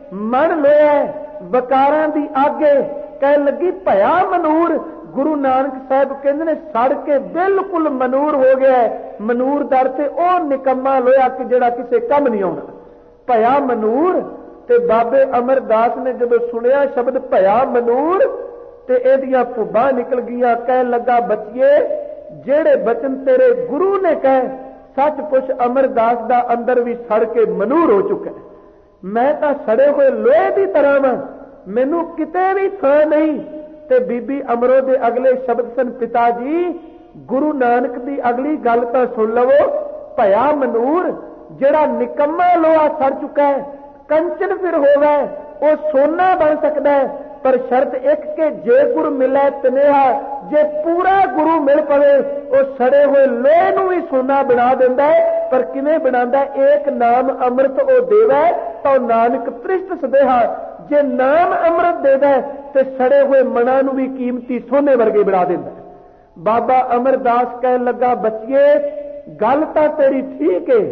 ਮਨ ਲੋਹਾ, ਵਿਕਾਰਾਂ ਦੀ ਅੱਗ ਏ। ਕਹਿਣ ਲੱਗੀ ਭਇਆ ਮਨੂਰ, ਗੁਰੂ ਨਾਨਕ ਸਾਹਿਬ ਕਹਿੰਦੇ ਨੇ ਸੜ ਕੇ ਬਿਲਕੁਲ ਮਨੂਰ ਹੋ ਗਿਆ। ਮਨੂਰ ਦਰ ਤੇ ਉਹ ਨਿਕੰਮਾ ਲੋਹਾ ਕਿ ਜਿਹੜਾ ਕਿਸੇ ਕੰਮ ਨਹੀਂ ਆਉਣਾ। ਭਇਆ ਮਨੂਰ। ਤੇ ਬਾਬੇ ਅਮਰਦਾਸ ਨੇ ਜਦੋਂ ਸੁਣਿਆ ਸ਼ਬਦ ਭਇਆ ਮਨੂਰ ਤੇ ਇਹਦੀਆਂ ਭੁੱਬਾਂ ਨਿਕਲ ਗਈਆਂ। ਕਹਿਣ ਲੱਗਾ ਬੱਚੀਏ ਜਿਹੜੇ ਬਚਨ ਤੇਰੇ ਗੁਰੂ ਨੇ ਕਹੇ, ਸੱਚ ਪੁੱਛ ਅਮਰਦਾਸ ਦਾ ਅੰਦਰ ਵੀ ਸੜ ਕੇ ਮਨੂਰ ਹੋ ਚੁੱਕਾ। ਮੈਂ ਤਾਂ ਸੜੇ ਹੋਏ ਲੋਹੇ ਦੀ ਤਰ੍ਹਾਂ ਵਾਂ, ਮੈਨੂੰ ਕਿਤੇ ਵੀ ਥਾਂ ਨਹੀਂ। ਤੇ ਬੀਬੀ ਅਮਰੋ ਦੇ ਅਗਲੇ ਸ਼ਬਦ ਸਨ, ਪਿਤਾ ਜੀ ਗੁਰੂ ਨਾਨਕ ਦੀ ਅਗਲੀ ਗੱਲ ਤਾਂ ਸੁਣ ਲਵੋ। ਭਇਆ ਮਨੂਰ, ਜਿਹੜਾ ਨਿਕੰਮਾ ਲੋਹਾ ਸੜ ਚੁੱਕਾ ਹੈ, ਕੰਚਨ ਫਿਰ ਹੋਵੇ, ਉਹ ਸੋਨਾ ਬਣ ਸਕਦਾ ਹੈ। ਪਰ ਸ਼ਰਤ ਇੱਕ ਕਿ ਜੇ ਗੁਰ ਮਿਲੇ ਤਨੇਹਾ, ਜੇ ਪੂਰਾ ਗੁਰੂ ਮਿਲ ਪਵੇ ਉਹ ਸੜੇ ਹੋਏ ਲੋਹੇ ਨੂੰ ਵੀ ਸੋਨਾ ਬਣਾ ਦਿੰਦਾ ਹੈ। ਪਰ ਕਿਵੇਂ ਬਣਾਉਂਦਾ? ਏਕ ਨਾਮ ਅੰਮ੍ਰਿਤ ਉਹ ਦੇਵੇ ਤਾਂ ਨਾਨਕ ਤ੍ਰਿਸ਼ਟ ਸਦੇਹਾ। ਜੇ ਨਾਮ ਅੰਮ੍ਰਿਤ ਦੇਵੇ ਤੇ ਸੜੇ ਹੋਏ ਮਨਾਂ ਨੂੰ ਵੀ ਕੀਮਤੀ ਸੋਨੇ ਵਰਗੇ ਬਣਾ ਦਿੰਦਾ। ਬਾਬਾ ਅਮਰਦਾਸ ਕਹਿਣ ਲੱਗਾ ਬੱਚੀਏ ਗੱਲ ਤਾਂ ਤੇਰੀ ਠੀਕ ਹੈ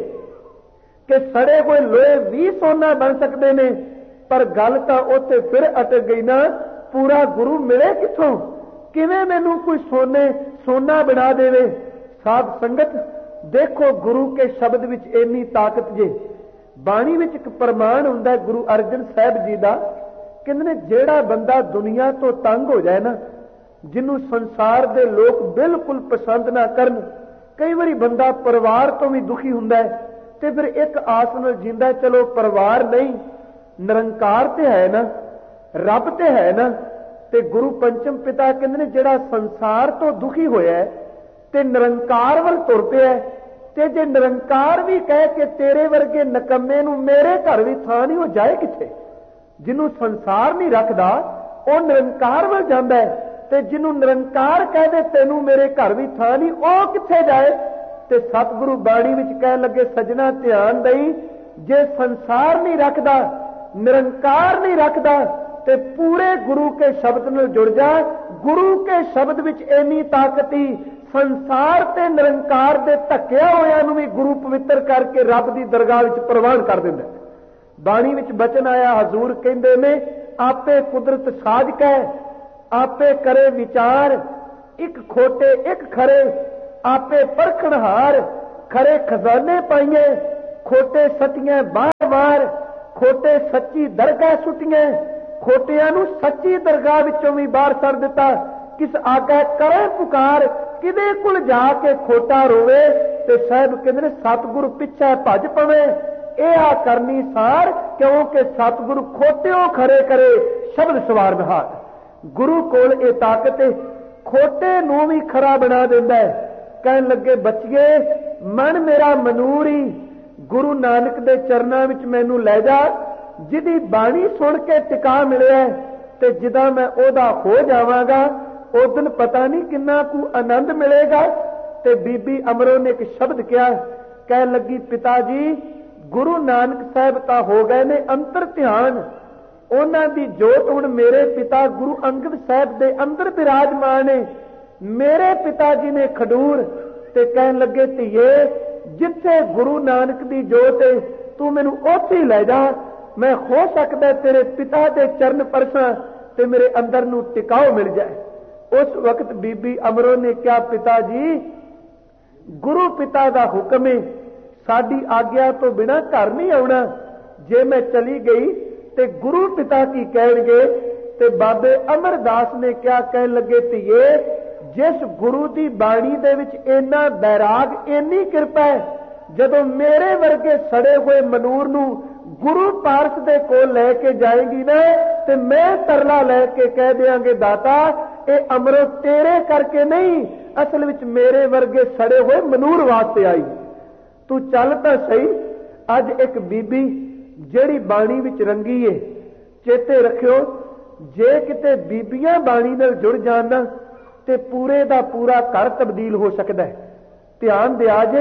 ਕਿ ਸੜੇ ਹੋਏ ਲੋਹੇ ਵੀ ਸੋਨਾ ਬਣ ਸਕਦੇ ਨੇ, ਪਰ ਗੱਲ ਤਾਂ ਉੱਥੇ ਫਿਰ ਅਟਕ ਗਈ ਨਾ, ਪੂਰਾ ਗੁਰੂ ਮਿਲੇ ਕਿੱਥੋਂ? ਕਿਵੇਂ ਮੈਨੂੰ ਕੋਈ ਸੋਨੇ ਸੋਨਾ ਬਣਾ ਦੇਵੇ? ਸਾਧ ਸੰਗਤ ਦੇਖੋ ਗੁਰੂ ਕੇ ਸ਼ਬਦ ਵਿੱਚ ਇੰਨੀ ਤਾਕਤ ਜੇ। ਬਾਣੀ ਵਿੱਚ ਇੱਕ ਪ੍ਰਮਾਣ ਹੁੰਦਾ ਗੁਰੂ ਅਰਜਨ ਸਾਹਿਬ ਜੀ ਦਾ, ਕਹਿੰਦੇ ਨੇ ਜਿਹੜਾ ਬੰਦਾ ਦੁਨੀਆ ਤੋਂ ਤੰਗ ਹੋ ਜਾਏ ਨਾ, ਜਿਹਨੂੰ ਸੰਸਾਰ ਦੇ ਲੋਕ ਬਿਲਕੁਲ ਪਸੰਦ ਨਾ ਕਰਨ, ਕਈ ਵਾਰੀ ਬੰਦਾ ਪਰਿਵਾਰ ਤੋਂ ਵੀ ਦੁਖੀ ਹੁੰਦਾ ਹੈ ਤੇ ਫਿਰ ਇੱਕ ਆਸ ਨਾਲ ਜਿੰਦਾ, ਚਲੋ ਪਰਿਵਾਰ ਨਹੀਂ, ਨਿਰੰਕਾਰ ਤੇ ਹੈ ਨਾ, ਰੱਬ ਤੇ ਹੈ ਨਾ। ਤੇ ਗੁਰੂ ਪੰਚਮ ਪਿਤਾ ਕਹਿੰਦੇ ਨੇ ਜਿਹੜਾ ਸੰਸਾਰ ਤੋਂ ਦੁਖੀ ਹੋਇਆ ਤੇ ਨਿਰੰਕਾਰ ਵੱਲ ਤੁਰ ਪਿਆ, ਤੇ ਜੇ ਨਿਰੰਕਾਰ ਵੀ ਕਹਿ ਕੇ ਤੇਰੇ ਵਰਗੇ ਨਕੰਮੇ ਨੂੰ ਮੇਰੇ ਘਰ ਵੀ ਥਾਂ ਨਹੀਂ, ਉਹ ਜਾਏ ਕਿੱਥੇ? ਜਿਹਨੂੰ ਸੰਸਾਰ ਨਹੀਂ ਰੱਖਦਾ ਉਹ ਨਿਰੰਕਾਰ ਵੱਲ ਜਾਂਦਾ ਹੈ, ਤੇ ਜਿਹਨੂੰ ਨਿਰੰਕਾਰ ਕਹਿ ਦੇ ਤੈਨੂੰ ਮੇਰੇ ਘਰ ਵੀ ਥਾਂ ਨਹੀਂ, ਉਹ ਕਿੱਥੇ ਜਾਏ? ਤੇ ਸਤਿਗੁਰੂ ਬਾਣੀ ਵਿੱਚ ਕਹਿਣ ਲੱਗੇ ਸਜਣਾ ਧਿਆਨ ਦੇਈ, ਜੇ ਸੰਸਾਰ ਨਹੀਂ ਰੱਖਦਾ, ਨਿਰੰਕਾਰ ਨਹੀਂ ਰੱਖਦਾ, ਤੇ ਪੂਰੇ ਗੁਰੂ ਕੇ ਸ਼ਬਦ ਨਾਲ ਜੁੜ ਜਾ। ਗੁਰੂ ਕੇ ਸ਼ਬਦ ਵਿੱਚ ਇੰਨੀ ਤਾਕਤ ਹੀ ਸੰਸਾਰ ਤੇ ਨਿਰੰਕਾਰ ਦੇ ਧੱਕਿਆ ਹੋਇਆਂ ਨੂੰ ਵੀ ਗੁਰੂ ਪਵਿੱਤਰ ਕਰਕੇ ਰੱਬ ਦੀ ਦਰਗਾਹ ਵਿੱਚ ਪ੍ਰਵਾਨ ਕਰ ਦਿੰਦਾ। ਬਾਣੀ ਵਿੱਚ ਬਚਨ ਆਇਆ, ਹਜ਼ੂਰ ਕਹਿੰਦੇ ਨੇ ਆਪੇ ਕੁਦਰਤ ਸਾਜ ਕੈ, ਆਪੇ ਕਰੇ ਵਿਚਾਰ, ਇੱਕ ਖੋਟੇ ਇੱਕ ਖਰੇ, आपे परखणहार खरे खजाने पाइए, खोटे सटियां बार बार, खोटे सच्ची दरगाह सुटियां, खोटियां नूं सच्ची दरगाह विचों भी बाहर सर दिता। किस आगे करे पुकार, किदे कुल जाके खोटा रोवे, ते साहब कहंदे सतगुरु पिछे भज पवे। यह आ करनी सार, क्योंकि सतगुरु खोटियों खरे करे शब्द सवार बहार। गुरु कोल ये ताकत खोटे नूं भी खरा बना दिंदा है। कहन लगे बच्चिए मन मेरा मनूर ही, गुरु नानक दे चरनां विच मैनू लै जा, जिहदी बाणी सुन के टिका मिलिया ते जिदा मैं ओदा हो जावांगा, उस दिन पता नहीं किन्ना कु आनंद मिलेगा। ते बीबी अमरो ने एक शब्द कहा, कह लगी पिता जी गुरु नानक साहब तां हो गए ने अंतर ध्यान, उन्हां दी जोत हुण मेरे पिता गुरु अंगद साहब दे अंदर विराजमान है। मेरे पिता जी ने खडूर ते कहन लगे धीए जिथे गुरु नानक दी जोत है तू मैनू उत्थे ही लै जा, मैं हो सकदा तेरे पिता दे चरण परसां ते मेरे अंदर नू टिकाओ मिल जाए। उस वक्त बीबी अमरो ने कहा पिता जी गुरु पिता दा हुक्म है, साडी आग्या तो बिना घर नहीं आउणा। जे मैं चली गई ते गुरु पिता की कहणगे। ते बाबे अमरदास ने क्या कह लगे धीए जिस गुरु की बाणी दे विच इन्ना बैराग, इन्नी कृपा है, जदों मेरे वर्गे सड़े हुए मनूर नूं गुरु पारस दे कोल लैके जाएगी ना, ते मैं तरला लैके कह देंगे दाता ये अमरो तेरे करके नहीं, असल विच मेरे वर्गे सड़े हुए मनूर वास्ते आई। तू चल तां सही। अज एक बीबी जेड़ी बाणी विच रंगी है, चेते रखियो जे किते बीबियां बाणी नाल जुड़ जाण ना ते पूरे दा पूरा घर तब्दील हो सकता है। ध्यान दिया जे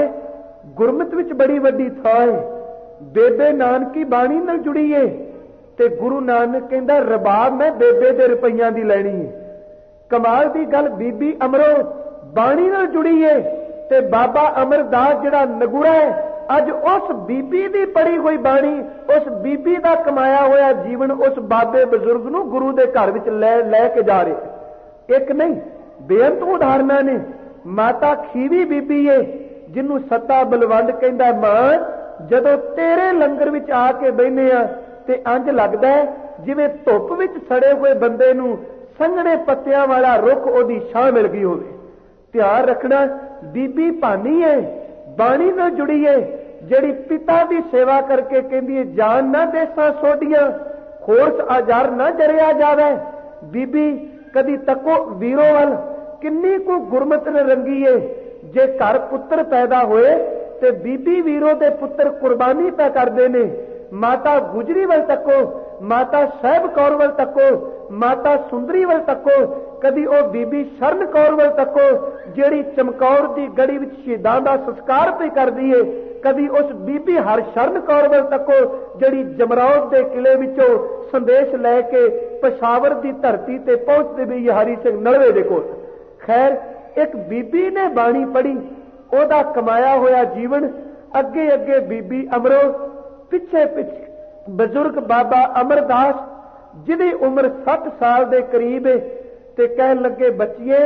गुरमत विच बड़ी वड्डी थां है, बेबे नानकी बाणी नाल जुड़ी है ते गुरु नानक कहंदा रबाब मैं बेबे दे रुपइयां दी लैणी है। कमाल दी गल बीबी अमरो बाणी नाल जुड़ी है ते बाबा अमरदास जिहड़ा नगुरा है अज उस बीबी दी पढ़ी हुई बाणी, उस बीबी दा कमाया होया जीवन उस बाबे बजुर्ग नूं गुरु दे घर विच लै लै के जा रहे। एक नहीं बेअंत उदाहरणां ने। माता खीवी बीबी है जिन्हों सत्ता बलवंड कहंदा मां जदों तेरे लंगर विच आके बहने आ ते अंज लगदा है जिवें धुप विच सड़े हुए बंदे नूं संघने पत्तियां वाला रुख ओदी छां मिल गई होवे। ध्यान रखना बीबी भानी है, बाणी नाल जुड़ी है, जिहड़ी पिता दी सेवा करके कहंदी है जान ना देसां सोडियां, खोरस आजार ना जरिया जावे। बीबी कदी तको वीरो वल किन्नी को गुरमत ने रंगी है। जे घर पुत्र पैदा होए ते बीबी वीरो दे पुत्र कुर्बानी पै करदे ने। माता गुजरी वल तको, माता साहब कौर वल तको, माता सुंदरी वल तको, कदी ओ बीबी शरण कौर वल तको जिहड़ी चमकौर दी गड़ी विच शहीदां दा संस्कार पे करदी है। कदी उस बीबी हर शरण कौर वल तको जिहड़ी जमरौद दे किले विचों संदेश लैके पेशावर दी धरती ते पहुंचदे भी हरि सिंह नलवे दे कोल। खैर एक बीबी ने बाणी पढ़ी, ओदा कमाया होया जीवन अगे अगे बीबी अमरो, पिछे पिछे बजुर्ग बाबा अमरदास जिहदी उम्र सठ साल दे करीब है। ते कहन लगे बच्चिए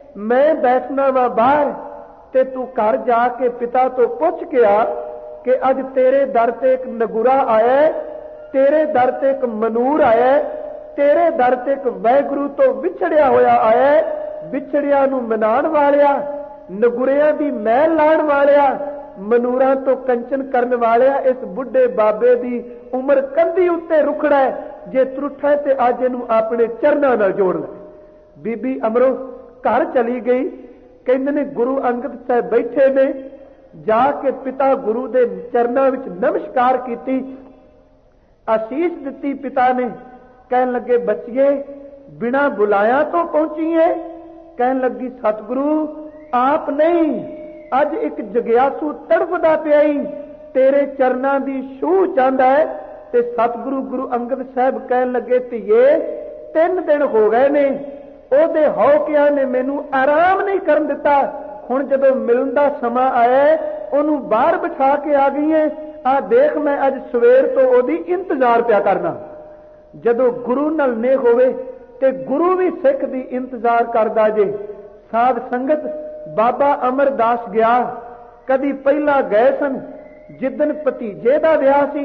मैं बैठना वा बाहर ते तू घर जाके पिता तो पुछ के आ कि अज तेरे दर ते एक नगुरा आया है, तेरे दर ते एक मनूर आया है, तेरे दर ते एक वाहिगुरू तो विछड़िया होया आया है। विछड़िया नूं मनाण वालिया, नगुरिया दी मैल लाण वालिया, मनूरां तो कंचन करन वालिया, इस बुढ़े बाबे दी उम्र कंधी उत्ते रुखड़ा है। जे त्रुठा ते अज इहनूं अपने चरनां नाल जोड़ ले। बीबी अमरो घर चली गई। कहंदे ने गुरु अंगद साहब बैठे ने, जाके पिता गुरु दे चरनां विच नमस्कार कीती, आशीष दिती पिता ने। कहन लगे बच्चिए बिना बुलाया तो पहुंची है। कहन लगी सतगुरु आप नहीं, अज एक जगियासू तड़फदा पिया ही तेरे चरनां दी छूह चाहंदा है। ते सतगुरु गुरु अंगद साहब कहन लगे धीए तीन दिन हो गए ने, ओदे हौकिया ने मैनू आराम नहीं करन दिता। हुण जदों मिलन दा समा आया ओनू बाहर बिठा के आ गई है। आ देख मैं अज सवेर तो ओदी इंतजार पिया करना। जदों गुरु नाल नेह होवे ते गुरु भी सिख दी इंतजार करदा जे। साध संगत ਬਾਬਾ ਅਮਰਦਾਸ ਗਿਆ। ਕਦੀ ਪਹਿਲਾਂ ਗਏ ਸਨ, ਜਿੱਦਣ ਭਤੀਜੇ ਦਾ ਵਿਆਹ ਸੀ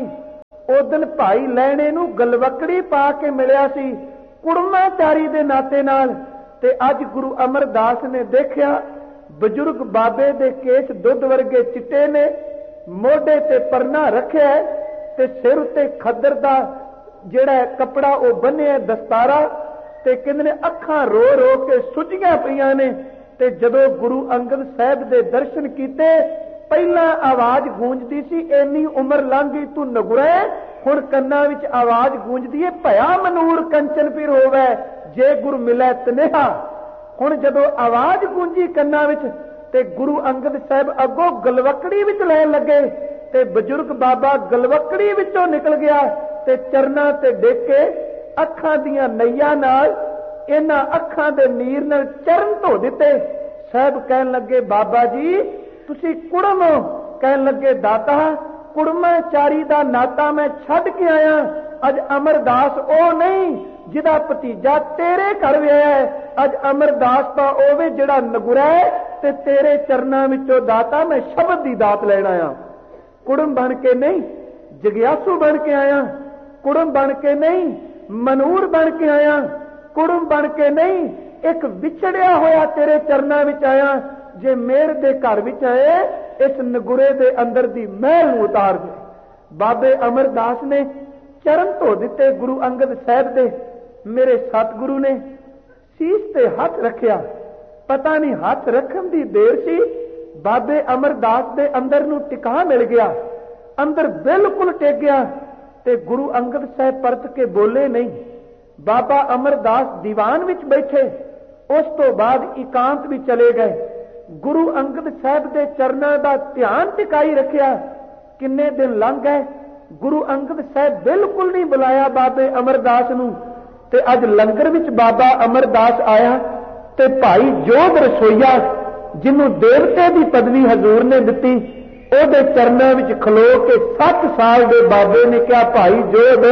ਉਦਣ ਭਾਈ ਲੈਣੇ ਨੂੰ ਗਲਵਕੜੀ ਪਾ ਕੇ ਮਿਲਿਆ ਸੀ ਕੁੜਮਾਚਾਰੀ ਦੇ ਨਾਤੇ ਨਾਲ। ਤੇ ਅੱਜ ਗੁਰੂ ਅਮਰਦਾਸ ਨੇ ਦੇਖਿਆ ਬਜ਼ੁਰਗ ਬਾਬੇ ਦੇ ਕੇਸ ਦੁੱਧ ਵਰਗੇ ਚਿੱਟੇ ਨੇ, ਮੋਢੇ ਤੇ ਪਰਨਾ ਰੱਖਿਆ ਤੇ ਸਿਰ ਉੱਤੇ ਖੱਦਰ ਦਾ ਜਿਹੜਾ ਕੱਪੜਾ ਉਹ ਬੰਨਿਆ ਦਸਤਾਰਾ, ਤੇ ਕਹਿੰਦੇ ਨੇ ਅੱਖਾਂ ਰੋ ਰੋ ਕੇ ਸੁੱਜੀਆਂ ਪਈਆਂ ਨੇ। ਤੇ ਜਦੋਂ ਗੁਰੂ ਅੰਗਦ ਸਾਹਿਬ ਦੇ ਦਰਸ਼ਨ ਕੀਤੇ, ਪਹਿਲਾਂ ਆਵਾਜ਼ ਗੂੰਜਦੀ ਸੀ ਇੰਨੀ ਉਮਰ ਲੰਘ ਗਈ ਤੂੰ ਨਗੁਰੇ, ਹੁਣ ਕੰਨਾਂ ਵਿੱਚ ਆਵਾਜ਼ ਗੂੰਜਦੀ ਹੈ ਭਇਆ ਮਨੂਰ ਕੰਚਨ ਫਿਰ ਹੋਵੇ ਜੇ ਗੁਰ ਮਿਲੇ ਤਨੇਹਾ। ਹੁਣ ਜਦੋਂ ਆਵਾਜ਼ ਗੂੰਜੀ ਕੰਨਾਂ ਵਿੱਚ ਤੇ ਗੁਰੂ ਅੰਗਦ ਸਾਹਿਬ ਅੱਗੋਂ ਗਲਵਕੜੀ ਵਿੱਚ ਲੈਣ ਲੱਗੇ ਤੇ ਬਜ਼ੁਰਗ ਬਾਬਾ ਗਲਵਕੜੀ ਵਿੱਚੋਂ ਨਿਕਲ ਗਿਆ ਤੇ ਚਰਨਾਂ ਤੇ ਡਿੱਗ ਕੇ ਅੱਖਾਂ ਦੀਆਂ ਨਈਆਂ ਨਾਲ ਇਹਨਾਂ ਅੱਖਾਂ ਦੇ ਨੀਰ ਨਾਲ ਚਰਨ ਧੋ ਦਿੱਤੇ। ਸਾਹਿਬ ਕਹਿਣ ਲੱਗੇ ਬਾਬਾ ਜੀ ਤੁਸੀਂ ਕੁੜਮ ਹੋ? ਕਹਿਣ ਲੱਗੇ ਦਾਤਾ ਕੁੜਮਾਚਾਰੀ ਦਾ ਨਾਤਾ ਮੈਂ ਛੱਡ ਕੇ ਆਇਆ। ਅੱਜ ਅਮਰਦਾਸ ਉਹ ਨਹੀਂ ਜਿਹਦਾ ਭਤੀਜਾ ਤੇਰੇ ਘਰ ਵਿਆਹਿਆ ਹੈ, ਅੱਜ ਅਮਰਦਾਸ ਤਾਂ ਉਹ ਵੇ ਜਿਹੜਾ ਨਗੁਰਾ ਹੈ ਤੇ ਤੇਰੇ ਚਰਨਾਂ ਵਿੱਚੋਂ ਦਾਤਾ ਮੈਂ ਸ਼ਬਦ ਦੀ ਦਾਤ ਲੈਣ ਆਇਆ। ਕੁੜਮ ਬਣ ਕੇ ਨਹੀਂ, ਜਗਿਆਸੂ ਬਣ ਕੇ ਆਇਆ। ਕੁੜਮ ਬਣ ਕੇ ਨਹੀਂ, ਮਨੂਰ ਬਣ ਕੇ ਆਇਆ। ਕੁੜਮ ਬਣ ਕੇ ਨਹੀਂ, ਇੱਕ ਵਿਛੜਿਆ ਹੋਇਆ ਤੇਰੇ ਚਰਨਾਂ ਵਿੱਚ ਆਇਆ। ਜੇ ਮੇਰ ਦੇ ਘਰ ਵਿੱਚ ਆਏ ਇਸ ਨਗੁਰੇ ਦੇ ਅੰਦਰ ਦੀ ਮਹਿਲ ਨੂੰ ਉਤਾਰ ਦੇ। ਬਾਬੇ ਅਮਰਦਾਸ ਨੇ ਚਰਨ ਧੋ ਦਿੱਤੇ ਗੁਰੂ ਅੰਗਦ ਸਾਹਿਬ ਦੇ। ਮੇਰੇ ਸਤਿਗੁਰੂ ਨੇ ਸੀਸ ਤੇ ਹੱਥ ਰੱਖਿਆ। ਪਤਾ ਨਹੀਂ ਹੱਥ ਰੱਖਣ ਦੀ ਦੇਰ ਸੀ, ਬਾਬੇ ਅਮਰਦਾਸ ਦੇ ਅੰਦਰ ਨੂੰ ਟਿਕਾ ਮਿਲ ਗਿਆ, ਅੰਦਰ ਬਿਲਕੁਲ ਟਿਕ ਗਿਆ ਤੇ ਗੁਰੂ ਅੰਗਦ ਸਾਹਿਬ ਪਰਤ ਕੇ ਬੋਲੇ ਨਹੀਂ। ਬਾਬਾ ਅਮਰਦਾਸ ਦੀਵਾਨ ਵਿੱਚ ਬੈਠੇ, ਉਸ ਤੋਂ ਬਾਅਦ ਇਕਾਂਤ ਵਿੱਚ ਚਲੇ ਗਏ। ਗੁਰੂ ਅੰਗਦ ਸਾਹਿਬ ਦੇ ਚਰਨਾਂ ਦਾ ਧਿਆਨ ਟਿਕਾਈ ਰੱਖਿਆ। ਕਿੰਨੇ ਦਿਨ ਲੰਘ ਗਏ, ਗੁਰੂ ਅੰਗਦ ਸਾਹਿਬ ਬਿਲਕੁਲ ਨਹੀਂ ਬੁਲਾਇਆ ਬਾਬੇ ਅਮਰਦਾਸ ਨੂੰ। ਤੇ ਅੱਜ ਲੰਗਰ ਵਿੱਚ ਬਾਬਾ ਅਮਰਦਾਸ ਆਇਆ ਤੇ ਭਾਈ ਜੋਧ ਰਸੋਈਆ ਜਿਹਨੂੰ ਦੇਵਤੇ ਦੀ ਪਦਵੀ ਹਜ਼ੂਰ ਨੇ ਦਿੱਤੀ, ਉਹਦੇ ਚਰਨਾਂ ਵਿੱਚ ਖਲੋ ਕੇ ਸੱਤ ਸਾਲ ਦੇ ਬਾਬੇ ਨੇ ਕਿਹਾ ਭਾਈ ਜੋਧ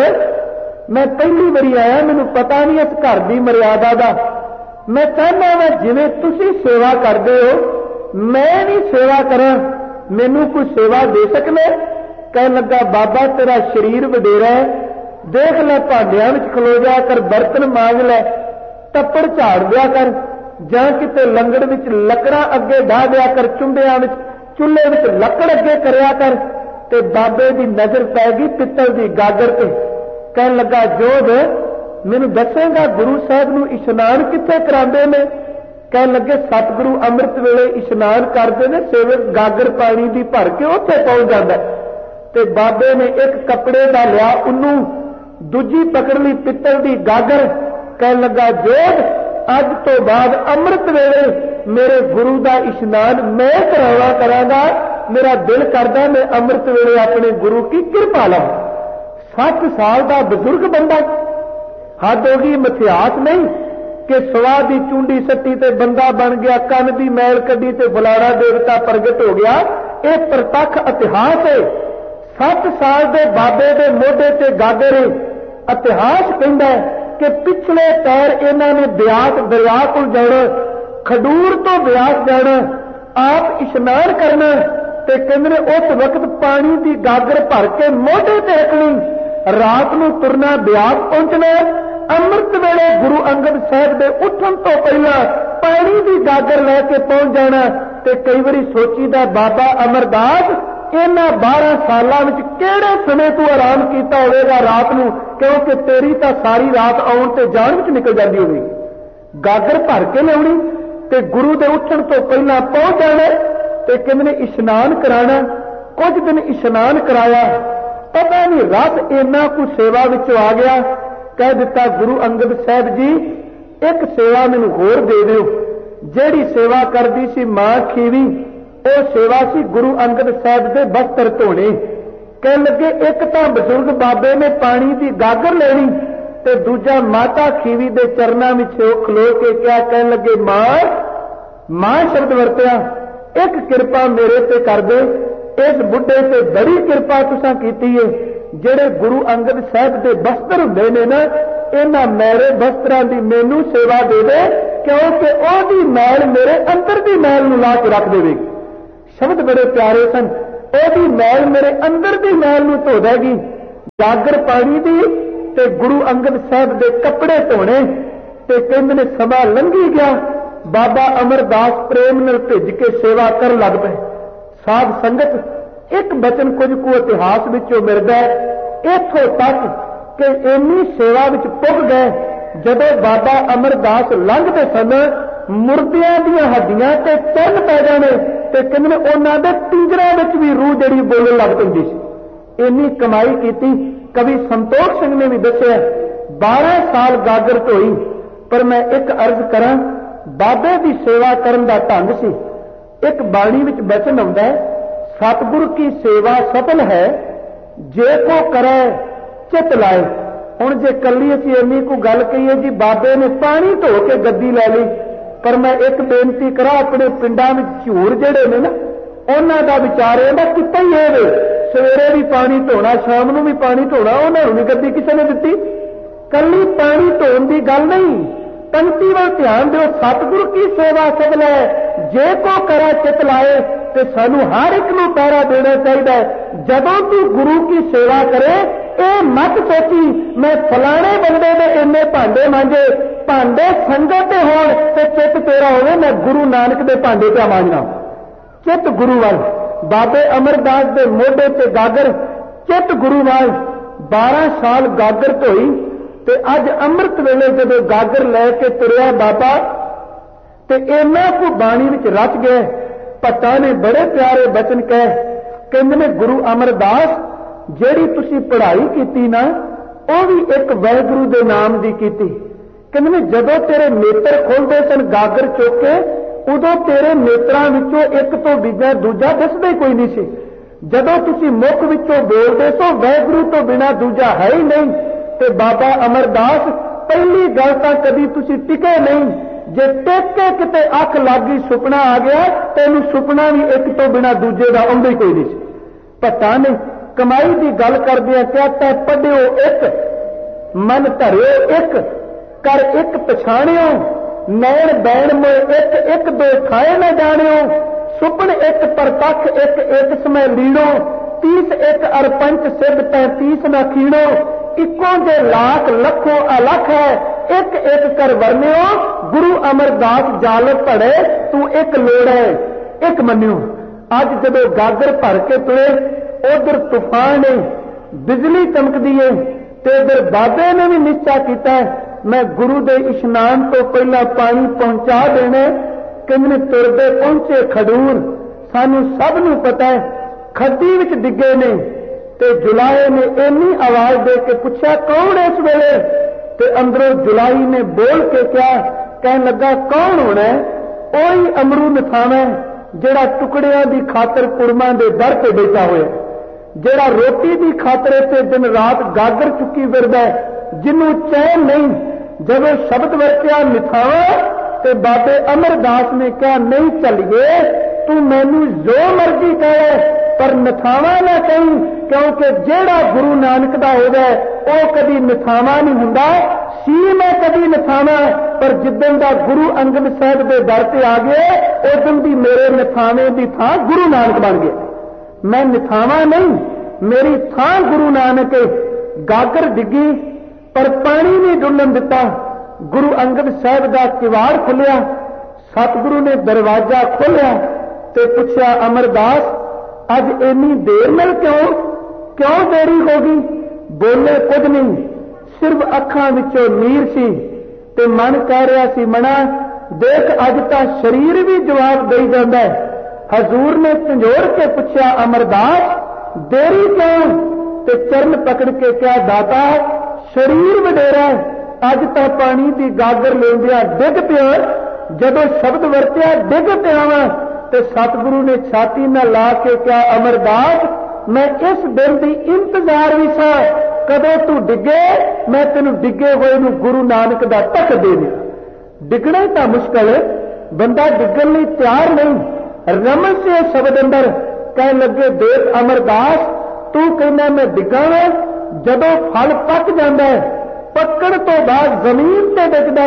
ਮੈਂ ਪਹਿਲੀ ਵਾਰੀ ਆਇਆ, ਮੈਨੂੰ ਪਤਾ ਨਹੀਂ ਇਸ ਘਰ ਦੀ ਮਰਿਆਦਾ ਦਾ। ਮੈਂ ਚਾਹੁੰਦਾ ਮੈਂ ਜਿਵੇਂ ਤੁਸੀਂ ਸੇਵਾ ਕਰਦੇ ਹੋ ਮੈਂ ਵੀ ਸੇਵਾ ਕਰਾਂ, ਮੈਨੂੰ ਕੋਈ ਸੇਵਾ ਦੇ ਸਕਣਾ? ਕਹਿਣ ਲੱਗਾ ਬਾਬਾ ਤੇਰਾ ਸਰੀਰ ਵਡੇਰਾ ਹੈ, ਦੇਖ ਲੈ ਭਾਂਡਿਆਂ ਵਿੱਚ ਖਲੋ ਜਾ ਕਰ, ਬਰਤਨ ਮਾਂਜ ਲੈ, ਟੱਪੜ ਝਾੜ ਦਿਆ ਕਰ, ਜਾਂ ਕਿਤੇ ਲੰਗੜ ਵਿੱਚ ਲੱਕੜਾਂ ਅੱਗੇ ਢਾ ਦਿਆ ਕਰ, ਚੁੰਬਿਆਂ ਵਿੱਚ ਚੁੱਲ੍ਹੇ ਵਿੱਚ ਲੱਕੜ ਅੱਗੇ ਕਰਿਆ ਕਰ। ਤੇ ਬਾਬੇ ਦੀ ਨਜ਼ਰ ਪੈ ਗਈ ਪਿੱਤਲ ਦੀ ਗਾਗਰ ਤੇ। ਕਹਿਣ ਲੱਗਾ ਜੋਧ ਮੈਨੂੰ ਦੱਸੇਗਾ ਗੁਰੂ ਸਾਹਿਬ ਨੂੰ ਇਸ਼ਨਾਨ ਕਿੱਥੇ ਕਰਾਉਂਦੇ ਨੇ? ਕਹਿਣ ਲੱਗੇ ਸਤਿਗੁਰੂ ਅੰਮ੍ਰਿਤ ਵੇਲੇ ਇਸ਼ਨਾਨ ਕਰਦੇ ਨੇ, ਸੇਵਕ ਗਾਗਰ ਪਾਣੀ ਦੀ ਭਰ ਕੇ ਉੱਥੇ ਪਹੁੰਚ ਜਾਂਦਾ। ਤੇ ਬਾਬੇ ਨੇ ਇੱਕ ਕੱਪੜੇ ਦਾ ਲਿਆ ਉਹਨੂੰ, ਦੂਜੀ ਪਕੜ ਲਈ ਪਿੱਤਲ ਦੀ ਗਾਗਰ। ਕਹਿਣ ਲੱਗਾ ਜੋਧ ਅੱਜ ਤੋਂ ਬਾਅਦ ਅੰਮ੍ਰਿਤ ਵੇਲੇ ਮੇਰੇ ਗੁਰੂ ਦਾ ਇਸ਼ਨਾਨ ਮੈਂ ਕਰਾਵਾ ਕਰਾਂਗਾ। ਮੇਰਾ ਦਿਲ ਕਰਦਾ ਮੈਂ ਅੰਮ੍ਰਿਤ ਵੇਲੇ ਆਪਣੇ ਗੁਰੂ ਕੀ ਕਿਰਪਾ ਲਵਾਂ। ਸੱਤ ਸਾਲ ਦਾ ਬਜ਼ੁਰਗ ਬੰਦਾ, ਹੱਦ ਹੋ ਗਈ। ਮਿਥਿਆਸ ਨਹੀਂ ਕਿ ਸਵਾ ਦੀ ਚੁੰਡੀ ਸੱਟੀ ਤੇ ਬੰਦਾ ਬਣ ਗਿਆ, ਕੰਨ ਦੀ ਮੈਲ ਕੱਢੀ ਤੇ ਫਲਾਣਾ ਦੇਵਤਾ ਪ੍ਰਗਟ ਹੋ ਗਿਆ। ਇਹ ਪ੍ਰਤੱਖ ਇਤਿਹਾਸ ਹੈ। ਸੱਤ ਸਾਲ ਦੇ ਬਾਬੇ ਦੇ ਮੋਢੇ ਤੇ ਗਾਗਰ। ਇਤਿਹਾਸ ਕਹਿੰਦਾ ਕਿ ਪਿਛਲੇ ਪੈਰ ਇਹਨਾਂ ਨੇ ਬਿਆਸ ਦਰਿਆ ਕੋਲ ਜਾਣਾ, ਖਡੂਰ ਤੋਂ ਬਿਆਸ ਜਾਣਾ, ਆਪ ਇਸ਼ਨਾਨ ਕਰਨਾ। ਤੇ ਕਹਿੰਦੇ ਨੇ ਉਸ ਵਕਤ ਪਾਣੀ ਦੀ ਗਾਗਰ ਭਰ ਕੇ ਮੋਢੇ ਤੇ ਰੱਖਣੀ, ਰਾਤ ਨੂੰ ਤੁਰਨਾ, ਬਿਆਸ ਪਹੁੰਚਣਾ। ਅੰਮ੍ਰਿਤ ਵੇਲੇ ਗੁਰੂ ਅੰਗਦ ਸਾਹਿਬ ਦੇ ਉੱਠਣ ਤੋਂ ਪਹਿਲਾਂ ਪਾਣੀ ਦੀ ਗਾਗਰ ਲੈ ਕੇ ਪਹੁੰਚ ਜਾਣਾ। ਤੇ ਕਈ ਵਾਰੀ ਸੋਚੀਦਾ ਬਾਬਾ ਅਮਰਦਾਸ ਇਹਨਾਂ ਬਾਰਾਂ ਸਾਲਾਂ ਵਿੱਚ ਕਿਹੜੇ ਸਮੇਂ ਤੂੰ ਆਰਾਮ ਕੀਤਾ ਹੋਵੇਗਾ ਰਾਤ ਨੂੰ, ਕਿਉਂਕਿ ਤੇਰੀ ਤਾਂ ਸਾਰੀ ਰਾਤ ਆਉਣ ਤੇ ਜਾਣ ਵਿੱਚ ਨਿਕਲ ਜਾਂਦੀ ਹੋਵੇਗੀ। ਗਾਗਰ ਭਰ ਕੇ ਲਿਆਉਣੀ ਤੇ ਗੁਰੂ ਦੇ ਉੱਠਣ ਤੋਂ ਪਹਿਲਾਂ ਪਹੁੰਚ ਜਾਣਾ। ਤੇ ਕਹਿੰਦੇ ਨੇ ਇਸ਼ਨਾਨ ਕਰਾਣਾ। ਕੁਝ ਦਿਨ ਇਸ਼ਨਾਨ ਕਰਾਇਆ, ਪਤਾ ਨਹੀਂ ਰੱਬ ਇੰਨਾ ਕੁ ਸੇਵਾ ਵਿੱਚੋਂ ਆ ਗਿਆ, ਕਹਿ ਦਿੱਤਾ ਗੁਰੂ ਅੰਗਦ ਸਾਹਿਬ ਜੀ ਇੱਕ ਸੇਵਾ ਮੈਨੂੰ ਹੋਰ ਦੇ ਦਿਓ। ਜਿਹੜੀ ਸੇਵਾ ਕਰਦੀ ਸੀ ਮਾਂ ਖੀਵੀ, ਉਹ ਸੇਵਾ ਸੀ ਗੁਰੂ ਅੰਗਦ ਸਾਹਿਬ ਦੇ ਬਸਤਰ ਧੋਣੇ। ਕਹਿਣ ਲੱਗੇ ਇੱਕ ਤਾਂ ਬਜ਼ੁਰਗ ਬਾਬੇ ਨੇ ਪਾਣੀ ਦੀ ਗਾਗਰ ਲੈਣੀ ਤੇ ਦੂਜਾ ਮਾਤਾ ਖੀਵੀ ਦੇ ਚਰਨਾਂ ਵਿੱਚ ਉਹ ਖਲੋ ਕੇ ਕਿਹਾ, ਕਹਿਣ ਲੱਗੇ ਮਾਂ ਮਾਂ ਸ਼ਬਦ ਵਰਤਿਆ, ਇੱਕ ਕਿਰਪਾ ਮੇਰੇ ਤੇ ਕਰ ਦੇ। ਇਸ ਬੁੱਢੇ ਤੇ ਬੜੀ ਕਿਰਪਾ ਤੁਸੀਂ ਕੀਤੀ ਹੈ। ਜਿਹੜੇ ਗੁਰੂ ਅੰਗਦ ਸਾਹਿਬ ਦੇ ਬਸਤਰ ਹੁੰਦੇ ਨੇ ਨਾ, ਇਹਨਾਂ ਮੇਰੇ ਬਸਤਰਾਂ ਦੀ ਮੈਨੂੰ ਸੇਵਾ ਦੇ ਦੇ। क्योंकि ओदी मैल मेरे अंदर की मैल नूं ला के रख देवेगी। शब्द बड़े प्यारे सन। ओदी मैल मेरे अंदर की मैल नूं धो देगी। गागर पानी दी ते गुरु अंगद साहब दे कपड़े धोने ते कहंदे ने समा लंघी गया। बाबा अमरदास प्रेम नाल भिज के सेवा कर लग पे। साध संगत एक बचन कुछ को इतिहास विचों मिलदा है इथों तक कि इन्नी सेवा विच पुग गए जदों बाबा अमरदास लंघदे सन मुर्दियां दियां हड्डियां ते चंद पै जाने ते कहंदे उन्हां दे पिंजरां विच भी रूह जिहड़ी बोलण लग पैंदी सी। इन्नी कमाई कीती। कवि संतोख सिंह ने भी दस्सिया बारह साल गागर ढोई। पर मैं एक अर्ज करां बाबे की सेवा करन दा ढंग सी। एक बाणी विच बचन आउंदा है सतगुर की सेवा सफल है जे को करे चित लाए। हुण जे कल्ली असीं इन्नी को गल कहीए जी बाबे ने पानी धो के गद्दी लै ली। पर मैं एक बेनती करा अपने पिंडां विच झूर जिहड़े ने ना उन्हां दा विचार इहदा किता ही है सवेरे भी पानी धोना शाम नूं भी पानी धोना उन्हां नूं नहीं गद्दी किसी ने दित्ती। कल्ली पानी धोण दी गल नहीं पंक्ति वाल ध्यान दो। सतगुरु की सेवा सफल है जे को करा चित लाए। ते सानू हर एक नूं पहरा देना चाहिए। जदों तू गुरु की सेवा करे ये मत सोची मैं फलाने बंदे दे इन्ने भांडे मांजे भांडे संगत होण ते चित तेरा होवे मैं गुरु नानक दे भांडे पे मांजना। चित गुरु वाल बाबे अमरदास दे मोढे ते गागर चित गुरु वाल बारह साल गागर धोई ते अज अमृत वेले जदों गागर लैके तुरिया बाबा ते इन्ना को बाणी विच रच गए। भट्टां ने बड़े प्यारे बचन कहे कहंदे ने गुरु अमरदास जिहड़ी तुसीं पढ़ाई कीती ना वो भी एक वाहिगुरू दे नाम दी कीती। कहंदे ने जदों तेरे नेत्र खोलदे सन गागर चुक के उदों तेरे नेत्रां विचों एक तो बिना दूजा दिसदा ही कोई नहीं सी। जदों तुसीं मुख विचों बोलदे सो वाहिगुरू तो बिना दूजा है ही नहीं। ते बाबा अमरदास पहली गल तां कदी तुसीं टिके नहीं। जे टिक के किते अख लग गई सुपना आ गया तैनूं सुपना भी एक तो बिना दूजे का आउंदा ही कोई नहीं सी। भट्टां ने कमाई की गल करदिआं क्या तै पढ़िओ एक मन धरिओ एक कर एक पछाणिओ नैण बैण मोए एक एक दो खाए न जाणिओ सुपन एक परतख एक एक समय लीड़ो तीस एक अरपंच सिद्ध पैंतीस न खीणो इको जे लाख लखों अलख है एक एक कर वर्णिओ गुरु अमरदास जाल पड़े तू एक लोड़ है एक मनियो। अज जदों गागर भर के तुरे उधर तूफान है बिजली चमकदी है ते इधर बाबे ने भी निश्चा किया मैं गुरु दे इशनान तो पहला पानी पहुंचा देने। कहंदे तुरदे पहुंचे खडूर सानू सब नू पता है खड्डी विच डिगे ने ते जुलाए ने इन्नी आवाज दे के पूछा कौन इस वेले ते अंदरों जुलाई ने बोल के क्या कहन लगा कौन होना है ओही अमरू नथावा जेड़ा टुकड़ियां दी खातर कुड़मां दे दर ते बैठा होया जेड़ा रोटी दी खातर ते दिन रात गागर चुकी फिरदा जिन्नू चैन नहीं। जब शब्द वरत्या निथावा ते बाबे अमरदास ने कहा नहीं चलिए तू मैनू जो मर्जी कहे पर नथावा ना कहीं क्योंकि जेड़ा गुरु नानक दा होवे ओ कदी नथावा नहीं हुंदा सी मैं कदी नथावा पर जिद्दन दा गुरु अंगद साहब दे दर ते आ गए उदन दी मेरे नथावे दी थां गुरु नानक बन गए। मैं नथावा नहीं मेरी थां गुरु नानक है। गागर डिगी पर पानी नहीं डुलन दिता। गुरु अंगद साहब का किवाड़ खुलिया सतगुरु ने दरवाजा खोलिया ते पूछा अमरदास अज इन्नी देर मिल क्यों क्यों देरी हो गई। बोले कुछ नहीं सिर्फ अखां विचों नीर सी ते मन कह रहा सी मना देख अज तां शरीर भी जवाब दई जांदा है। हजूर ने झंझोड़ के पूछा अमरदास देरी क्यों ते चरण पकड़ के क्या दाता शरीर वडेरा अज तां पानी की गागर लेंदिया डिग पिया जदों शब्द वरत्या डिग पिया वा ते सतगुरु ने छाती न ला के क्या अमरदास मैं इस दिन की इंतजार भी सा कदों तू डिगे मैं तेनू डिगे हुए नू गुरु नानक दा तक दे दे। डिगना तां मुश्किल बंदा डिगन लई तैयार नहीं। रमन से शब्द अंदर कह लगे देख अमरदास तू कहना मैं डिगा जदों फल पक जाता है पकड़ तो बाद जमीन से डिगदा है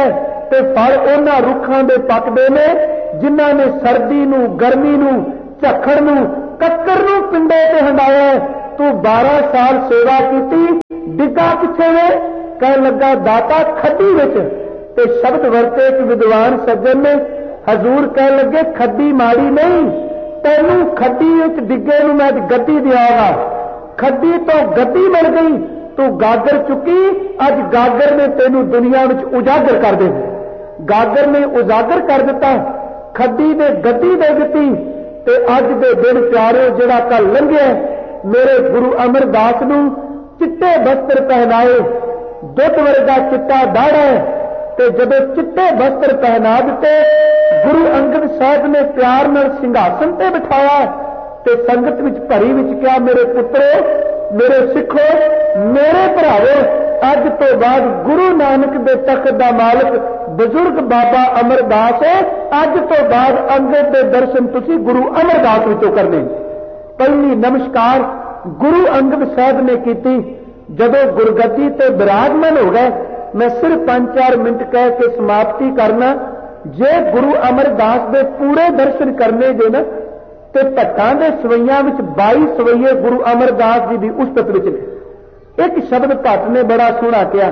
ते फल उन्हां रुखां दे पकदे ने जिन्हां ने सर्दी नूं, गर्मी नूं, झक्खड़ नूं, कक्कर नूं पिंडे ते हंडाया। तू बारह साल सेवा की, डिगा किथे वे? कह लगा दाता खड्डी विच। ते शब्द वरते कि विद्वान सज्जन ने, हजूर कह लगे खड्डी माड़ी नहीं, तैनू खड्डी विच डिगे नूं मैं गद्दी दियागा। खड्डी तो गद्दी मिल गई, तू गागर चुकी, अज गागर ने तेनू दुनिया विच उजागर कर दे। गागर ने उजागर कर दिता, खड्डी ने गद्दी दे दिती। ते अज दे दिन प्यारे जिहड़ा कल लंघिया, मेरे गुरु अमरदास नूं चिट्टे वस्त्र पहनाए, दुध वर्गा चिट्टा दाड़ा है। ते जदों चिट्टे वस्त्र पहना दिते, गुरु अंगद साहब ने प्यार नाल सिंघासन ते बिठाया ते संगत विच भरी विच कहा, मेरे पुत्रो, मेरे सिखो, मेरे भरावो, अज तो बाद गुरु नानक दे तख्त दा मालिक बुजुर्ग बाबा अमरदास है। अज तो बाद अंगद दे दर्शन तुसी गुरु अमरदास विचों करने। पहली नमस्कार गुरु अंगद साहब ने की। जदों गुरगद्दी ते विराजमान हो गए, मैं सिर्फ पांच चार मिनट कह के समाप्ति करना। जे गुरु अमरदास दे पूरे दर्शन करने जे ना, ते भट्टां दे सवैयां विच बाई सवैये गुरु अमरदास जी की उस्तत विच ने। एक शब्द भट्ट ने बड़ा सोहना कहा,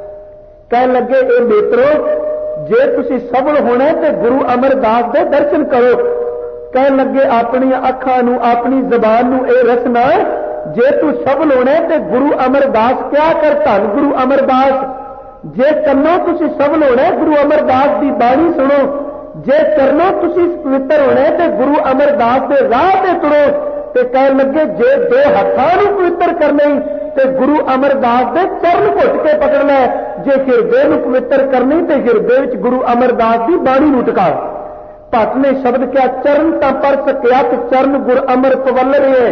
कह लगे ए मित्रो, जे तुसी सफल होना ते गुरु अमरदास दे दर्शन करो। कह लगे अपनी अखां नूं, अपनी जबान नूं ए रसना, जे तू सफल होना ते गुरु अमरदास क्या कर, धन गुरु अमरदास। जे कन्नों तुसी सफल होना, गुरु अमरदास की बाणी सुनो। जे चरणों तुसी पवित्र होना ते गुरु अमरदास के राह ते तुरो। ते कह लगे जे दो हत्थां नूं पवित्र करने ते गुरु अमरदास के चरण घुट के पकड़ना। जे हिरदे नूं पवित्र करनी ते हिरदे विच गुरु अमरदास की बाणी नूं टिका। भट्ट ने शब्द क्या, चरण तां पर सकियात चरण गुर अमर पवल रहे,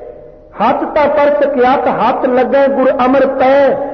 हथ तां पर सकियात हथ लगे गुर अमर पै,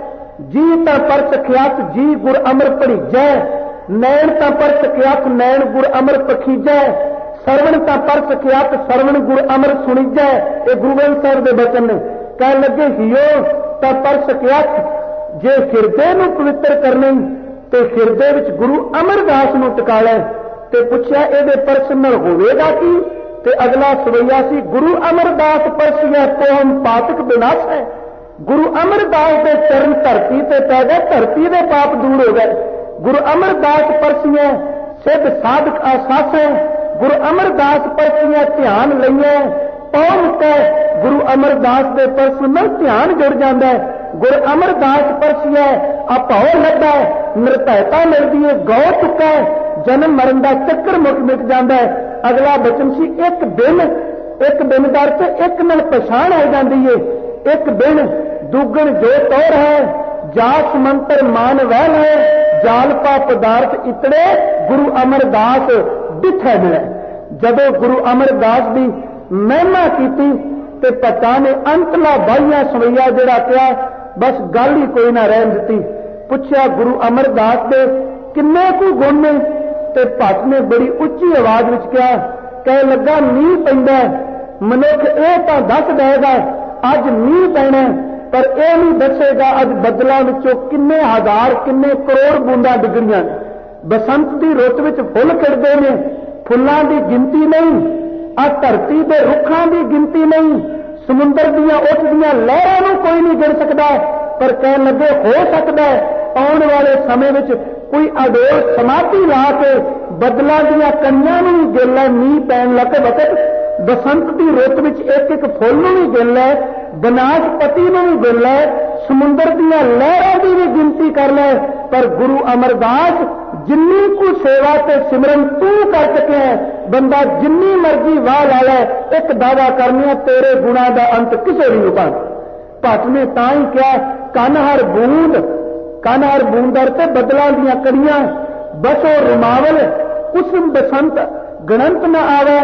जी तां पर सकियात जी गुर अमर भड़ीजै, नैन तां पर सकियात नैन गुर अमर पखीजै, सरवण तां पर सकियात सरवण गुर अमर सुणीजै। ये गुरु ग्रंथ साहिब दे वचन ने। कह लगे हियो तां पर सकियात, जे हिरदे नूं पवित्र करनी ते हिरदे विच गुरु अमरदास नूं टिकाला। ते पुछया इहदे परसन नाल होवेगा की? ते अगला सवैया सी, गुरु अमरदास परसिया तो हम पातक विनाश है। गुरु अमरदास के चरण धरती ते पै गए, धरती के पाप दूर हो गए। गुरु अमरदास परसिया सिद्ध साधक आसास है। गुरु अमरदास परसिया ध्यान लईए पौन के, गुरु अमरदास के परसन में ध्यान जुड़ जाता है। गुरु अमरदास परसिया अभाव लगता है, निर्भयता मिलती है, गौ चुका है, जन्म मरण का चक्कर मुक मिट जाता है। अगला बचन सी, एक दिन एक दिन दर से एक नाल पछाण आ जाती है। एक दिन दुगण जो तौर है, जास मंत्र मान वहल है, जालपा पदार्थ इतने गुरु अमरदास दिखे मिले। जदों गुरु अमरदास की महिमा की ते पता ने अंतला बाइया सवैया जिहड़ा कहा, बस गल ही कोई ना रहन दी। पुछया गुरु अमरदास दे किन्ने कु गुण ने? ते भट्ट ने बड़ी उच्ची आवाज विच कहा, कह लगा मींह पैंदा, मनुख ये तो दस देगा अज मींह पैना, पर यह नहीं दसेगा अज बदलों विचों किन्ने हजार किन्ने करोड़ बूंदा डिगणियां। बसंत की रुत विच फुल खिड़दे ने, फुल्लां की गिनती नहीं, आ धरती के रुखां की गिनती नहीं, समुंदर दियां उठदियां लहरां नूं कोई नहीं गिन सकता। पर कह लगे हो सकता है आने वाले समय विच कोई अडोल समाधि ला के बदलों दियां कणियां नूं भी गिन लै, मींह पैण लग वक्त बसंत की रुत विच एक एक फुल नूं भी गिन लै, बनासपति नूं भी गिन लै, समुंदर दियां लहरां की भी गिनती कर लै। पर गुरु अमरदास जिन्नी को सेवा ते सिमरन तू कर सके, बंदा जिन्नी मर्जी वाह ला लै, एक दावा करने तेरे गुणा का अंत किसे भी नहीं पाना। भट्ट ने तां ही कहा, कन हर बूंद, कन हर बूंदर ते बदलों दियां कड़ियां, बसो रुमावल कुसुम बसंत गणंत न आवे,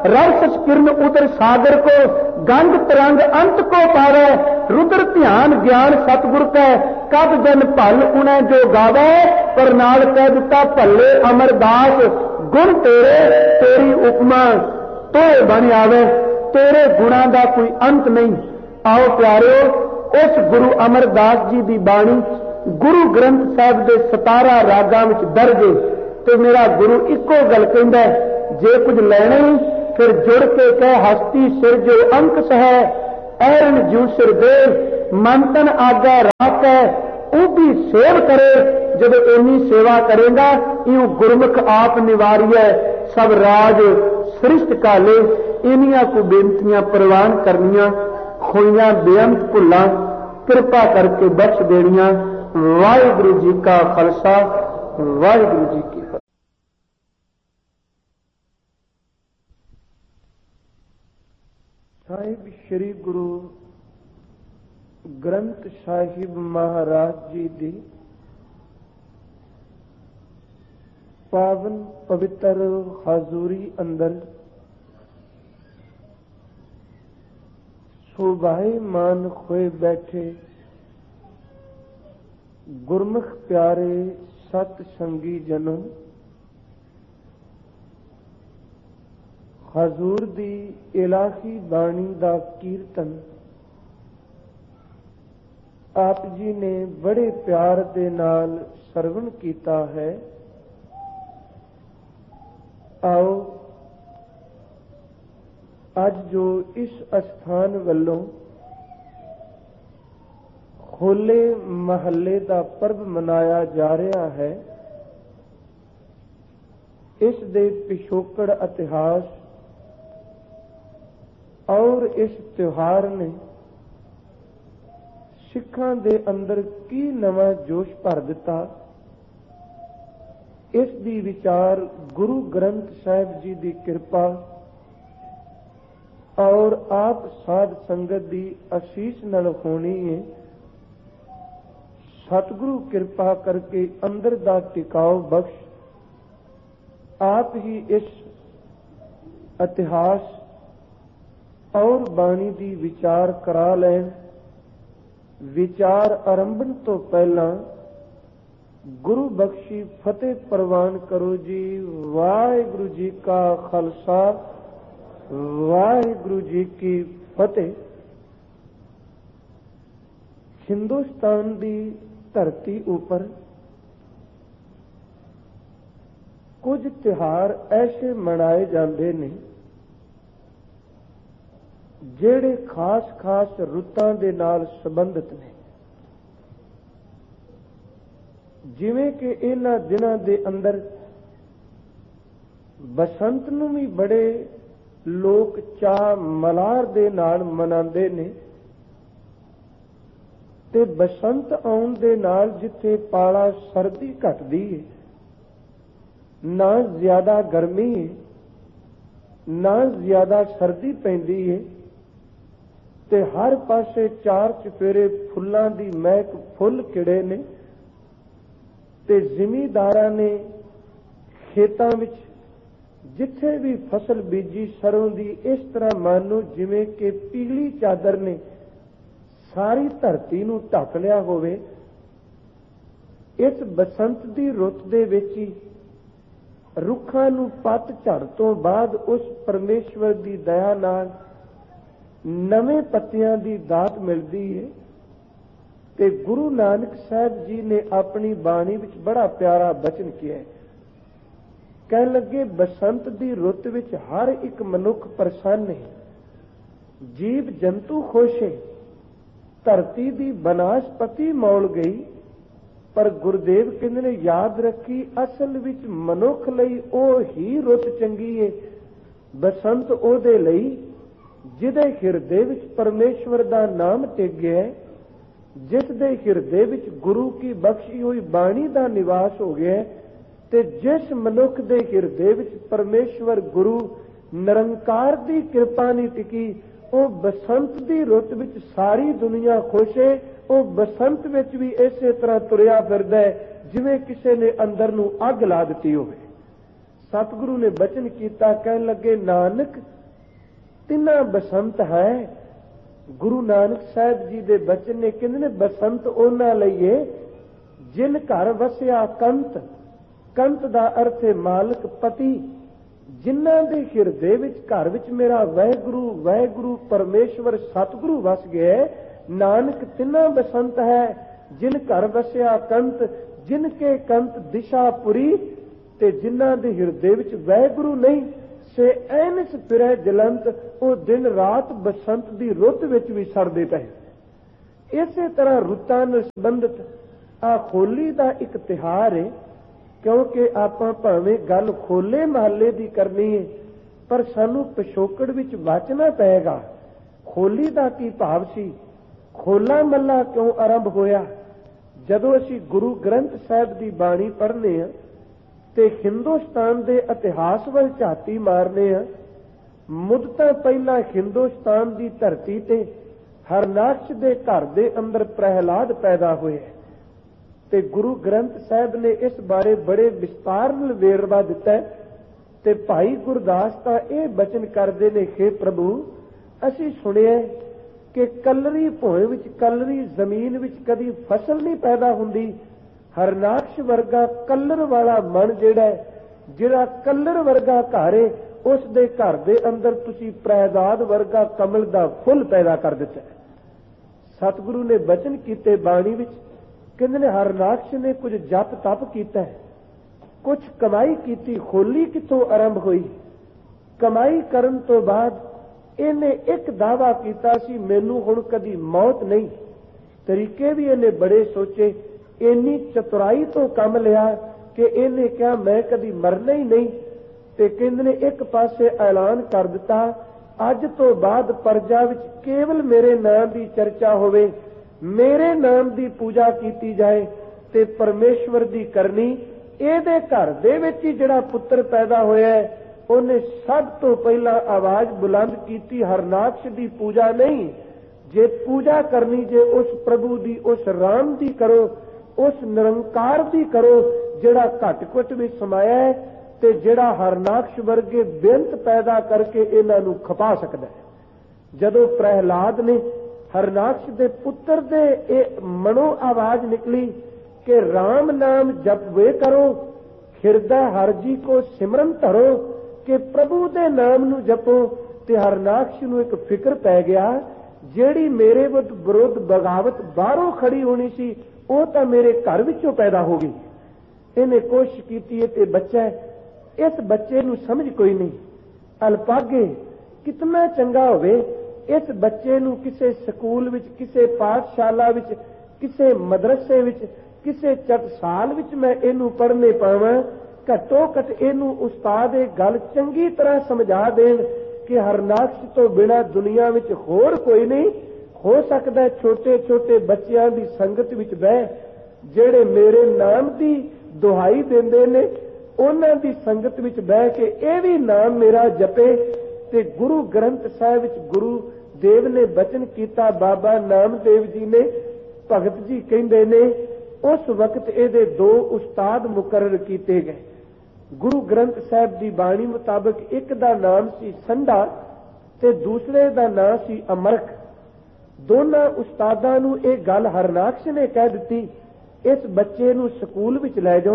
रस किरण उतर सागर को, गंग तरंग अंत को पावे, रुद्र ध्यान ज्ञान सतगुर कै, कब जन भल उन्हें जो गावे, पर नाल कह दिता भले अमरदास गुण तेरे, तेरी उपमा तो बन आवे, तेरे गुणा का कोई अंत नहीं। आओ प्यारो, उस गुरु अमरदास जी की बाणी गुरु ग्रंथ साहिब के सतारा रागां विच दर्ज है। ते मेरा गुरु इको गल कहंदा है, जे कुछ लैणे फिर जुड़ के कह हस्ती सिर जो अंक सह, ऐरन जू सिर दे मन तन आगा राख है, वो भी सेव करे। जब इन्नी सेवा करेगा इं गुरमुख आप निवारिय सब राज सृष्ट काले। इनिया को बेनतियां प्रवान करनिया होइयां बेअंत भुलां कृपा करके बख्श देनिया। वाहिगुरु जी का खालसा, वाहिगुरु जी की फतेह। साहिब श्री गुरु ग्रंथ साहिब महाराज जी दी पावन पवित्र हाजूरी अंदर शोभायमान होए बैठे गुरमुख प्यारे सत संगी जनों, हजूर दी इलाही बाणी दा कीर्तन आप जी ने बड़े प्यार दे नाल सरवण कीता है। आओ अज जो इस अस्थान वल्लों होले महल्ले का पर्व मनाया जा रहा है, इस दे पिछोकड़ इतिहास और इस त्योहार ने सिखां दे अंदर की नवा जोश भर दिता, इस दी विचार गुरु ग्रंथ साहिब जी की कृपा और आप साध संगत की आशीष नाल होनी है। सतगुरु कृपा करके अंदर दा टिकाव बख्श आप ही इस इतिहास और बाणी दी विचार करा लैन। विचार आरंभन तो पहला गुरु बख्शी फतेह प्रवान करो जी। वाहिगुरु जी का खालसा, वाहिगुरु जी की फतेह। हिंदुस्तान दी धरती उपर कुछ त्योहार ऐसे मनाए जाते ने जेड़े खास खास रुतां दे नाल संबंधित ने। जिवें कि इन्हां दिनां दे अंदर बसंत नूं भी बड़े लोग चाह मलार दे नाल मनांदे ने ते बसंत आउण दे नाल जिथे पाला सर्दी घटदी है, ना ज्यादा गर्मी है ना ज्यादा सर्दी पैंदी है, ते हर पासे चार चफेरे फुल्लां दी महक फुल खिड़े ने ते जिमीदारां ने खेतां विच जिथे भी फसल बीजी सरों दी इस तरह मानो जिवें कि पीली चादर ने सारी धरती नूं ढक लिया होवे। इस बसंत दी रुत दे विच ही रुखां नूं पत झड़ तो बाद उस परमेश्वर दी दया नाल नवें पत्तियां दी दात मिलदी है। ते गुरु नानक साहब जी ने अपनी बाणी विच बड़ा प्यारा बचन किया है। कह लगे बसंत दी रुत विच हर एक मनुख प्रसन्न है, जीव जंतु खुश है, धरती दी बनास्पति मौल गई। पर गुरुदेव कहंदे ने याद रखी असल विच मनुख लई ओ ही रुत चंगी है। बसंत ओदे लई जिहदे हिरदे विच परमेश्वर दा नाम टिक गया है, जिस दे हिरदे विच गुरु की बख्शी हुई बाणी दा निवास हो गया है, ते जिस मनुख दे हिरदे विच परमेश्वर गुरु निरंकार दी कृपा नहीं टिकी, वो बसंत दी रुत विच सारी दुनिया खुश है। वो बसंत विच भी इसे तरह तुरिया फिरदा है जिवें किसी ने अंदर नूं अग ला दिती होवे। सतगुरु ने बचन कीता, कहन लगे नानक तिना बसंत है। गुरु नानक साहब जी दे बचन ने कहंदे ने बसंत उन्हां लई है जिन घर वसिया कंत। कंत दा अर्थ है मालक पति। जिन्हां दे हिरदे विच घर विच मेरा वाहिगुरु वाहिगुरु परमेश्वर सतगुरु वस गया, नानक तिना बसंत है जिन घर वसिया कंत जिनके कंत दिशापुरी ते जिन्हां दे हिरदे विच वैगुरु नहीं से ऐनस फिरै जलंत वो दिन रात बसंत दी रुत विच भी सड़दे पए। इसे तरह रुतां नाल संबंधित आ होली दा एक तिहार है, क्योंकि आपां भावें गल होले महल्ले दी करनी है पर सानू पिछोकड़ विच वाचना पएगा। होली दा की भाव सी, होला महला क्यों आरंभ होया? जदों असीं गुरु ग्रंथ साहिब दी बाणी पढ़ने आ ते हिंदुस्तान दे इतिहास वल झाती मारने आ, मुद्दतां पहला हिंदुस्तान दी धरती ते हरनाक्ष दे घर दे अंदर प्रहलाद पैदा होए ते गुरु ग्रंथ साहिब ने इस बारे बड़े विस्तार नाल वेरवा दिता है। ते भाई गुरदास तां इह बचन करदे ने, हे प्रभु असीं सुनिया कि कलरी भोए विच कलरी जमीन विच कदी फसल नहीं पैदा हुंदी। हरनाक्ष वर्गा कलर वाला मन जिहड़ा जिहड़ा कलर वर्गा घर है उस दे घर दे अंदर तुसीं प्रहलाद वर्गा कमल दा फुल पैदा कर दिता है। सतगुरु ने बचन कीते बाणी विच, कहंदे ने हरनाक्ष ने कुछ जप तप कीता है, कुछ कमाई कीती। होली कित्थों आरंभ हुई? कमाई करन तो बाद इहने एक दावा कीता सी, मैनू हुण कदी मौत नहीं। तरीके भी इहने बड़े सोचे, इन्नी चतुराई तो कम लिया कि इहने कहा मैं कदी मरना ही नहीं। ते कहंदे ने एक पासे ऐलान कर दिता, अज तो बाद प्रजा विच केवल मेरे नाम की चर्चा होवे, मेरे नाम की पूजा की जाए ते परमेश्वर की करनी। ਇਹਦੇ घर दे विच ही जिहड़ा पुत्र पैदा होया उन्हें सब तो पहला आवाज बुलंद की, हरनाक्ष की पूजा नहीं, जे पूजा करनी जे उस प्रभु की उस राम की करो, उस निरंकार की करो जिहड़ा घट घट में समाया है ते जिहड़ा हरनाक्ष वर्गे बेअंत पैदा करके इन्हां नूं खपा सकदा है। जदों प्रहलाद ने हरनाक्ष दे पुत्र दे ए मनो आवाज निकली कि राम नाम जप वे करो, हिरदय हर जी को सिमरन धरो, कि प्रभु दे नाम नू जपो। ते हरनाक्ष नू एक फिक्र पै गया, जेड़ी मेरे विरुद्ध बगावत बाहरों खड़ी होनी सी वो तो मेरे घर विचों पैदा हो गई। इन्हें कोशिश की ते बच्चा है, इस बच्चे नू समझ कोई नहीं, अल्पागे कितना चंगा होवे इस बच्चे नू किसे स्कूल विच, किसे पाठशाला विच, किसे मदरसे विच, किसे चटसाल विच मैं इनू पढ़ने पावां। घटो घट इनू उस्ताद ये गल चंगी तरह समझा देन कि हरनाक्ष तो बिना दुनिया विच होर कोई नहीं हो सकता। छोटे छोटे बच्चों की संगत विच बह जेड़े मेरे नाम की दुहाई देंदे ने उन्हां दी संगत विच बह के यह भी नाम मेरा जपे। ते गुरु ग्रंथ साहिब विच गुरु देव ने बचन किया, बाबा नामदेव जी ने भगत जी कहंदे ने उस वक्त ਇਹਦੇ दो उस्ताद मुकर्रर किए गए। गुरु ग्रंथ साहिब की बाणी मुताबिक एक दा नाम सी संधा ते दूसरे दा नाम सी अमरख। दोनों उस्तादां नूं ये गल हरनाक्ष ने कह दी, इस बच्चे नूं स्कूल विच लै जाओ,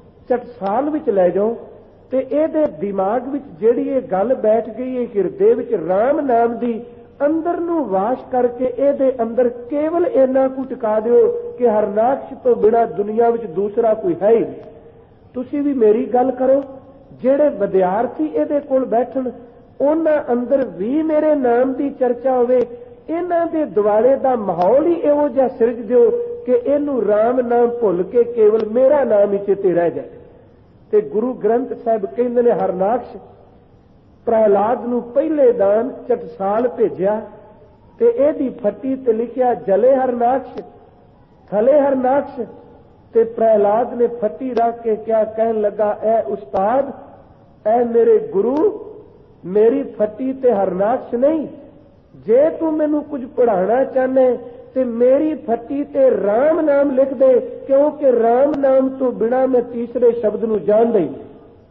चटसाल विच लै जाओ ते ਇਹਦੇ दिमाग विच जिहड़ी ये गल बैठ गई है हिरदे विच राम नाम दी अंदर नूं वाश करके ਇਹਦੇ अंदर केवल इन्ना कु टिका दिओ कि हरनाक्ष तो बिना दुनिया विच दूसरा कोई है ही नहीं। तुसीं भी मेरी गल करो, जेड़े विद्यार्थी ਇਹਦੇ कोल बैठन उन्हां अंदर भी मेरे नाम की चर्चा होवे। इन्हां दे दुआले दा माहौल ही इहो जिहा सिरज दिओ कि इहनूं राम नाम भुल के केवल मेरा नाम ही चेते रह जाए। ते गुरु ग्रंथ साहिब कहंदे ने हरनाक्ष प्रहलाद नूं पहले दान चटसाल भेजिया ते एदी फट्टी ते लिखिया जले हरनाक्ष थले हरनाक्ष। ते प्रहलाद ने फट्टी रख के क्या कहन लगा, ए उस्ताद, ए मेरे गुरु, मेरी फट्टी ते हरनाक्ष नहीं, जे तू मैनू कुछ पढ़ाना चाहना ते मेरी फट्टी ते राम नाम लिख दे, क्योंकि राम नाम तो बिना मैं तीसरे शब्द नूं जानदा ही।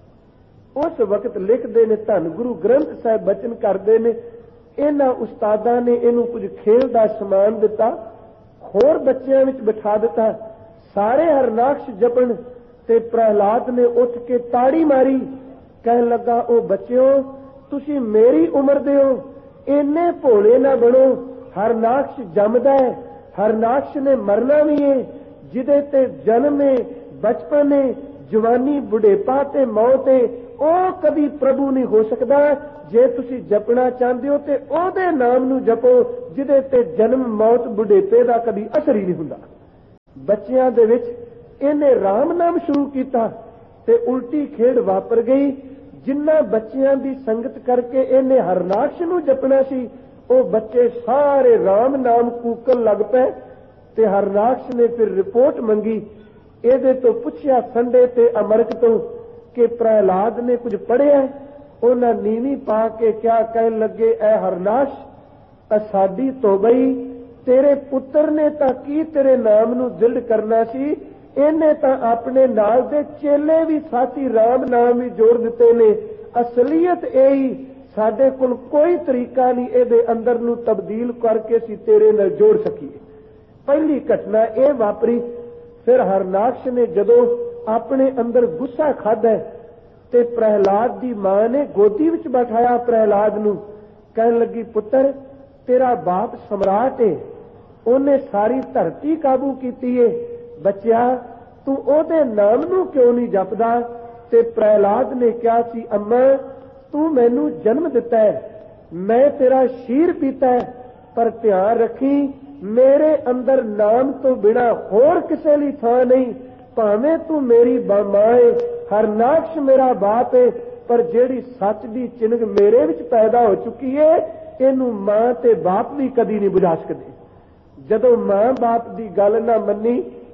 उस वक्त लिखते ने धन गुरु ग्रंथ साहिब बचन करते ने, इन्हां उस्तादां ने इनू कुछ खेल का समान दिता, होर बच्चों में बिठा दिता, सारे हरनाक्ष जपन। ते प्रहलाद ने उठ के ताड़ी मारी, कह लगा, ओ बच्चों तुसी मेरी उम्र दे हो, इन्ने भोले ना बनो, हरनाक्ष जमदा है, हरनाक्ष ने मरना भी है, जिदे ते जन्म है, बचपन है, जवानी, बुढ़ेपा ते मौत है, ਉਹ कभी प्रभु नहीं हो सकता। जे तुसी जपना चाहते हो तो ਉਹਦੇ नाम नू जपो जिदे ते जन्म, मौत, बुढ़ेपे का कभी असर ही नहीं हुंदा। बच्चियां दे विच इहने राम नाम शुरू किया ते उल्टी खेड़ वापर गई। जिन्ना बच्चियां दी संगत करके इहने हरनाक्ष नू जपना सी, ਉਹ बच्चे सारे राम नाम कूकन लग पे। ते हरनाक्ष ने फिर रिपोर्ट मंगी, ਇਹਦੇ ਤੋਂ ਪੁੱਛਿਆ ਸੰਡੇ ਤੇ ਅਮਰਕ ਤੋਂ कि प्रहलाद ने कुछ पढ़िया। उन्हें नीवी पा के क्या कह लगे, ऐ हरनाश असाडी तो गई, तेरे पुत्र ने तां की तेरे नाम नू दृढ़ करना सी, इन्हें तां अपने नाल दे चेले भी साथी राम नाम ही जोड़ दिते ने। असलियत यही, साडे कोल कोई तरीका नहीं इहदे अंदर नू तब्दील करके असीं तेरे नाल जोड़ सकीए। पहली घटना यह वापरी। फिर हरनाक्ष ने जदों अपने अंदर गुस्सा खादा ते प्रहलाद दी मां ने गोदी विच बैठाया प्रहलाद नू, कहन लगी, पुत्र तेरा बाप सम्राट है, उन्हें सारी धरती काबू कीती है, बच्चा तू ओदे नाम नू क्यों नहीं जपदा। ते प्रहलाद ने कहा सी, अम्मा तू मैनू जन्म दिता है, मैं तेरा शीर पीता है, पर ध्यान रखी मेरे अंदर नाम तो बिना होर किसे लई थां नहीं। भावें तू मेरी मां है, हरनाक्ष मेरा बाप है, पर जेड़ी सच दी चिन्ह मेरे विच पैदा हो चुकी है, इनू मां ते बाप भी कदी नहीं बुझा सकते। जदों मां बाप दी गल ना मन्नी,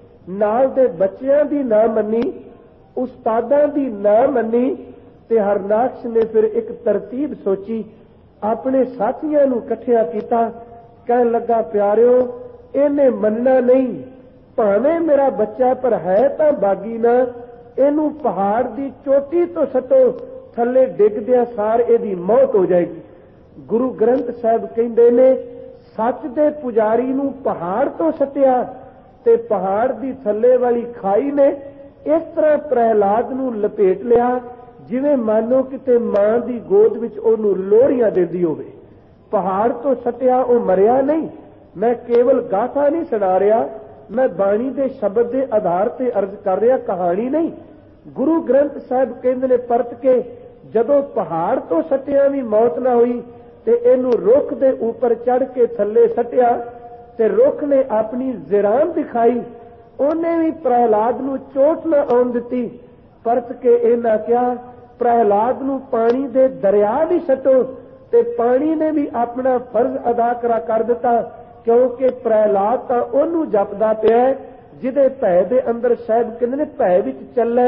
नाल दे बच्चियां दी ना मन्नी, उस्तादां दी ना मन्नी, ते हरनाक्ष ने फिर एक तरतीब सोची, अपने साथियां नू इकट्ठिया कीता, कहन लगा, प्यारिओ इहने मनना नहीं, भावें मेरा बच्चा पर है तां बागी ना, इनू पहाड़ दी चोटी तो सटो, थले डिगदिया सार इहदी मौत हो जाएगी। गुरु ग्रंथ साहिब कहंदे ने, सच दे पुजारी नू पहाड़ तो सटिया ते पहाड़ दी थले वाली खाई ने इस तरह प्रहलाद नू लपेट लिया, जिवें मानो किते मां दी गोद विच ओनू लोहड़ियां देंदी होवे। पहाड़ तो सटिया, ओ मरिया नहीं। मैं केवल गाथा नहीं सुना रहा, मैं बाणी दे शब्द के आधार से अर्ज कर रहा, कहानी नहीं। गुरु ग्रंथ साहिब कहंदे ने परत के, जदों पहाड़ तो सटिया भी मौत ना हुई ते इनू रुख दे ऊपर चढ़ के थले सटिया ते रुख ने अपनी जिरान दिखाई, उन्हें भी प्रहलाद नू चोट ना आउण दिती। परत के इन्हां कहा, प्रहलाद नू पानी दे दरिया भी सटो, ते पानी ने भी अपना फर्ज अदा करा कर दिता, क्योंकि प्रहलाद तां ओनू जपदा पिया जिहदे भै दे अंदर साहिब कहंदे ने भै विच चले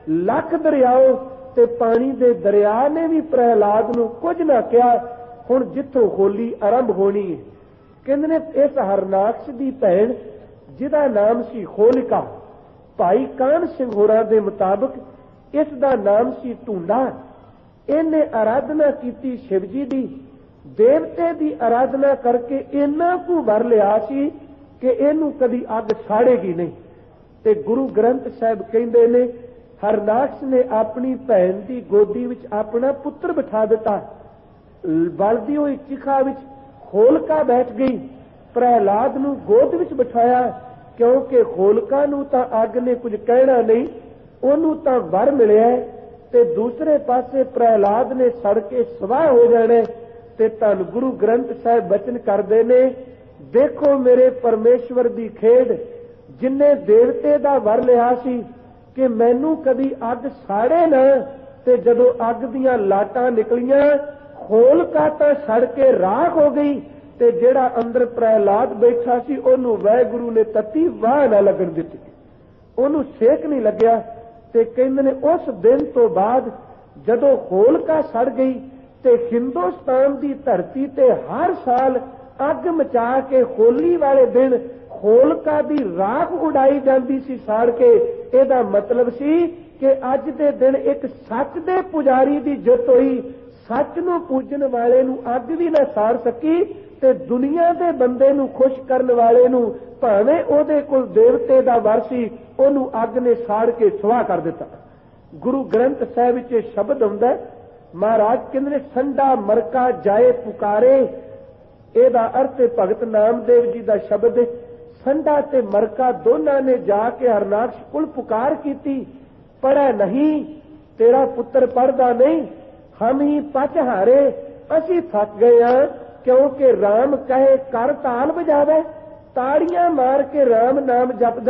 लख दरियाओ, ते पानी दे दरिया ने भी प्रहलाद नू कुछ ना कहा। हुण जिथों होली आरंभ होनी है, कहंदे ने इस हरनाक्ष दी भैण जिहदा नाम सी होलिका, भाई कान सिंह होरां दे मुताबिक इस दा नाम सी ढूंढा, इहने आराधना कीती शिव जी दी, देवते की आराधना करके इन्ना कु वर लिया सी कि इनू कदी अग साड़ेगी नहीं। ते गुरु ग्रंथ साहिब कहंदे ने, हरनाक्ष ने अपनी भैन की गोदी विच अपना पुत्र बिठा दिता, बलदी हुई चिखा विच होलिका बैठ गई, प्रहलाद नू गोद विच बिठाया, क्योंकि होलिका नू तां अग ने कुछ कहना नहीं, ओनू तां वर मिलिया, ते दूसरे पासे प्रहलाद ने सड़ के सवाह हो जाने। ते धन गुरु ग्रंथ साहिब बचन करदे ने, देखो मेरे परमेश्वर दी खेड, जिन्ने देवते दा वर लिया सी कि मैनू कदी अग साड़े ना, ते जदों अग दियां लाटां निकलियां, होलिका तां सड़ के राख हो गई, ते जिहड़ा अंदर प्रहलाद बैठा सी ओनू वाहिगुरू ने तत्ती वाह ना लगन दित्ती, ओनू सेक नहीं लग्या। ते कहंदे ने उस दिन तो बाद जदों होलिका सड़ गई ते हिंदुस्तान की धरती ते हर साल अग मचा के होली वाले दिन होलिका की राख उड़ाई जाती सी साड़ के। एदा मतलब सी कि अज दे दिन एक सच दे पुजारी की जित हुई, सच नू पूजन वाले नू अग भी ना साड़ सकी, ते दुनिया दे बंदे नू खुश करने वाले नू भावें ओदे कोल देवते दा वर सी, ओनू अग ने साड़ के सुआह कर दिता। गुरु ग्रंथ साहिब विच शब्द आउंदा है, महाराज कहंदे संडा मरका जाए पुकारे, एदा अर्थ भगत नामदेव जी का शब्द, ਸੰਡਾ ਤੇ ਮਰਕਾ ਦੋਨਾਂ ਨੇ ਜਾ ਕੇ ਹਰਨਾਕਸ਼ ਕੋਲ ਪੁਕਾਰ ਕੀਤੀ, ਪੜ੍ਹੈ ਨਹੀਂ, ਤੇਰਾ ਪੁੱਤਰ ਪੜ੍ਹਦਾ ਨਹੀਂ, ਹਮ ਹੀ ਪਚ ਹਾਰੇ, ਅਸੀਂ ਥੱਕ ਗਏ ਹਾਂ। ਕਿਉਂਕਿ ਰਾਮ ਕਹੇ ਕਰ ਤਾਲ ਵਜਾਵੇ, ਤਾੜੀਆਂ ਮਾਰ ਕੇ ਰਾਮ ਨਾਮ ਜਪਦਾ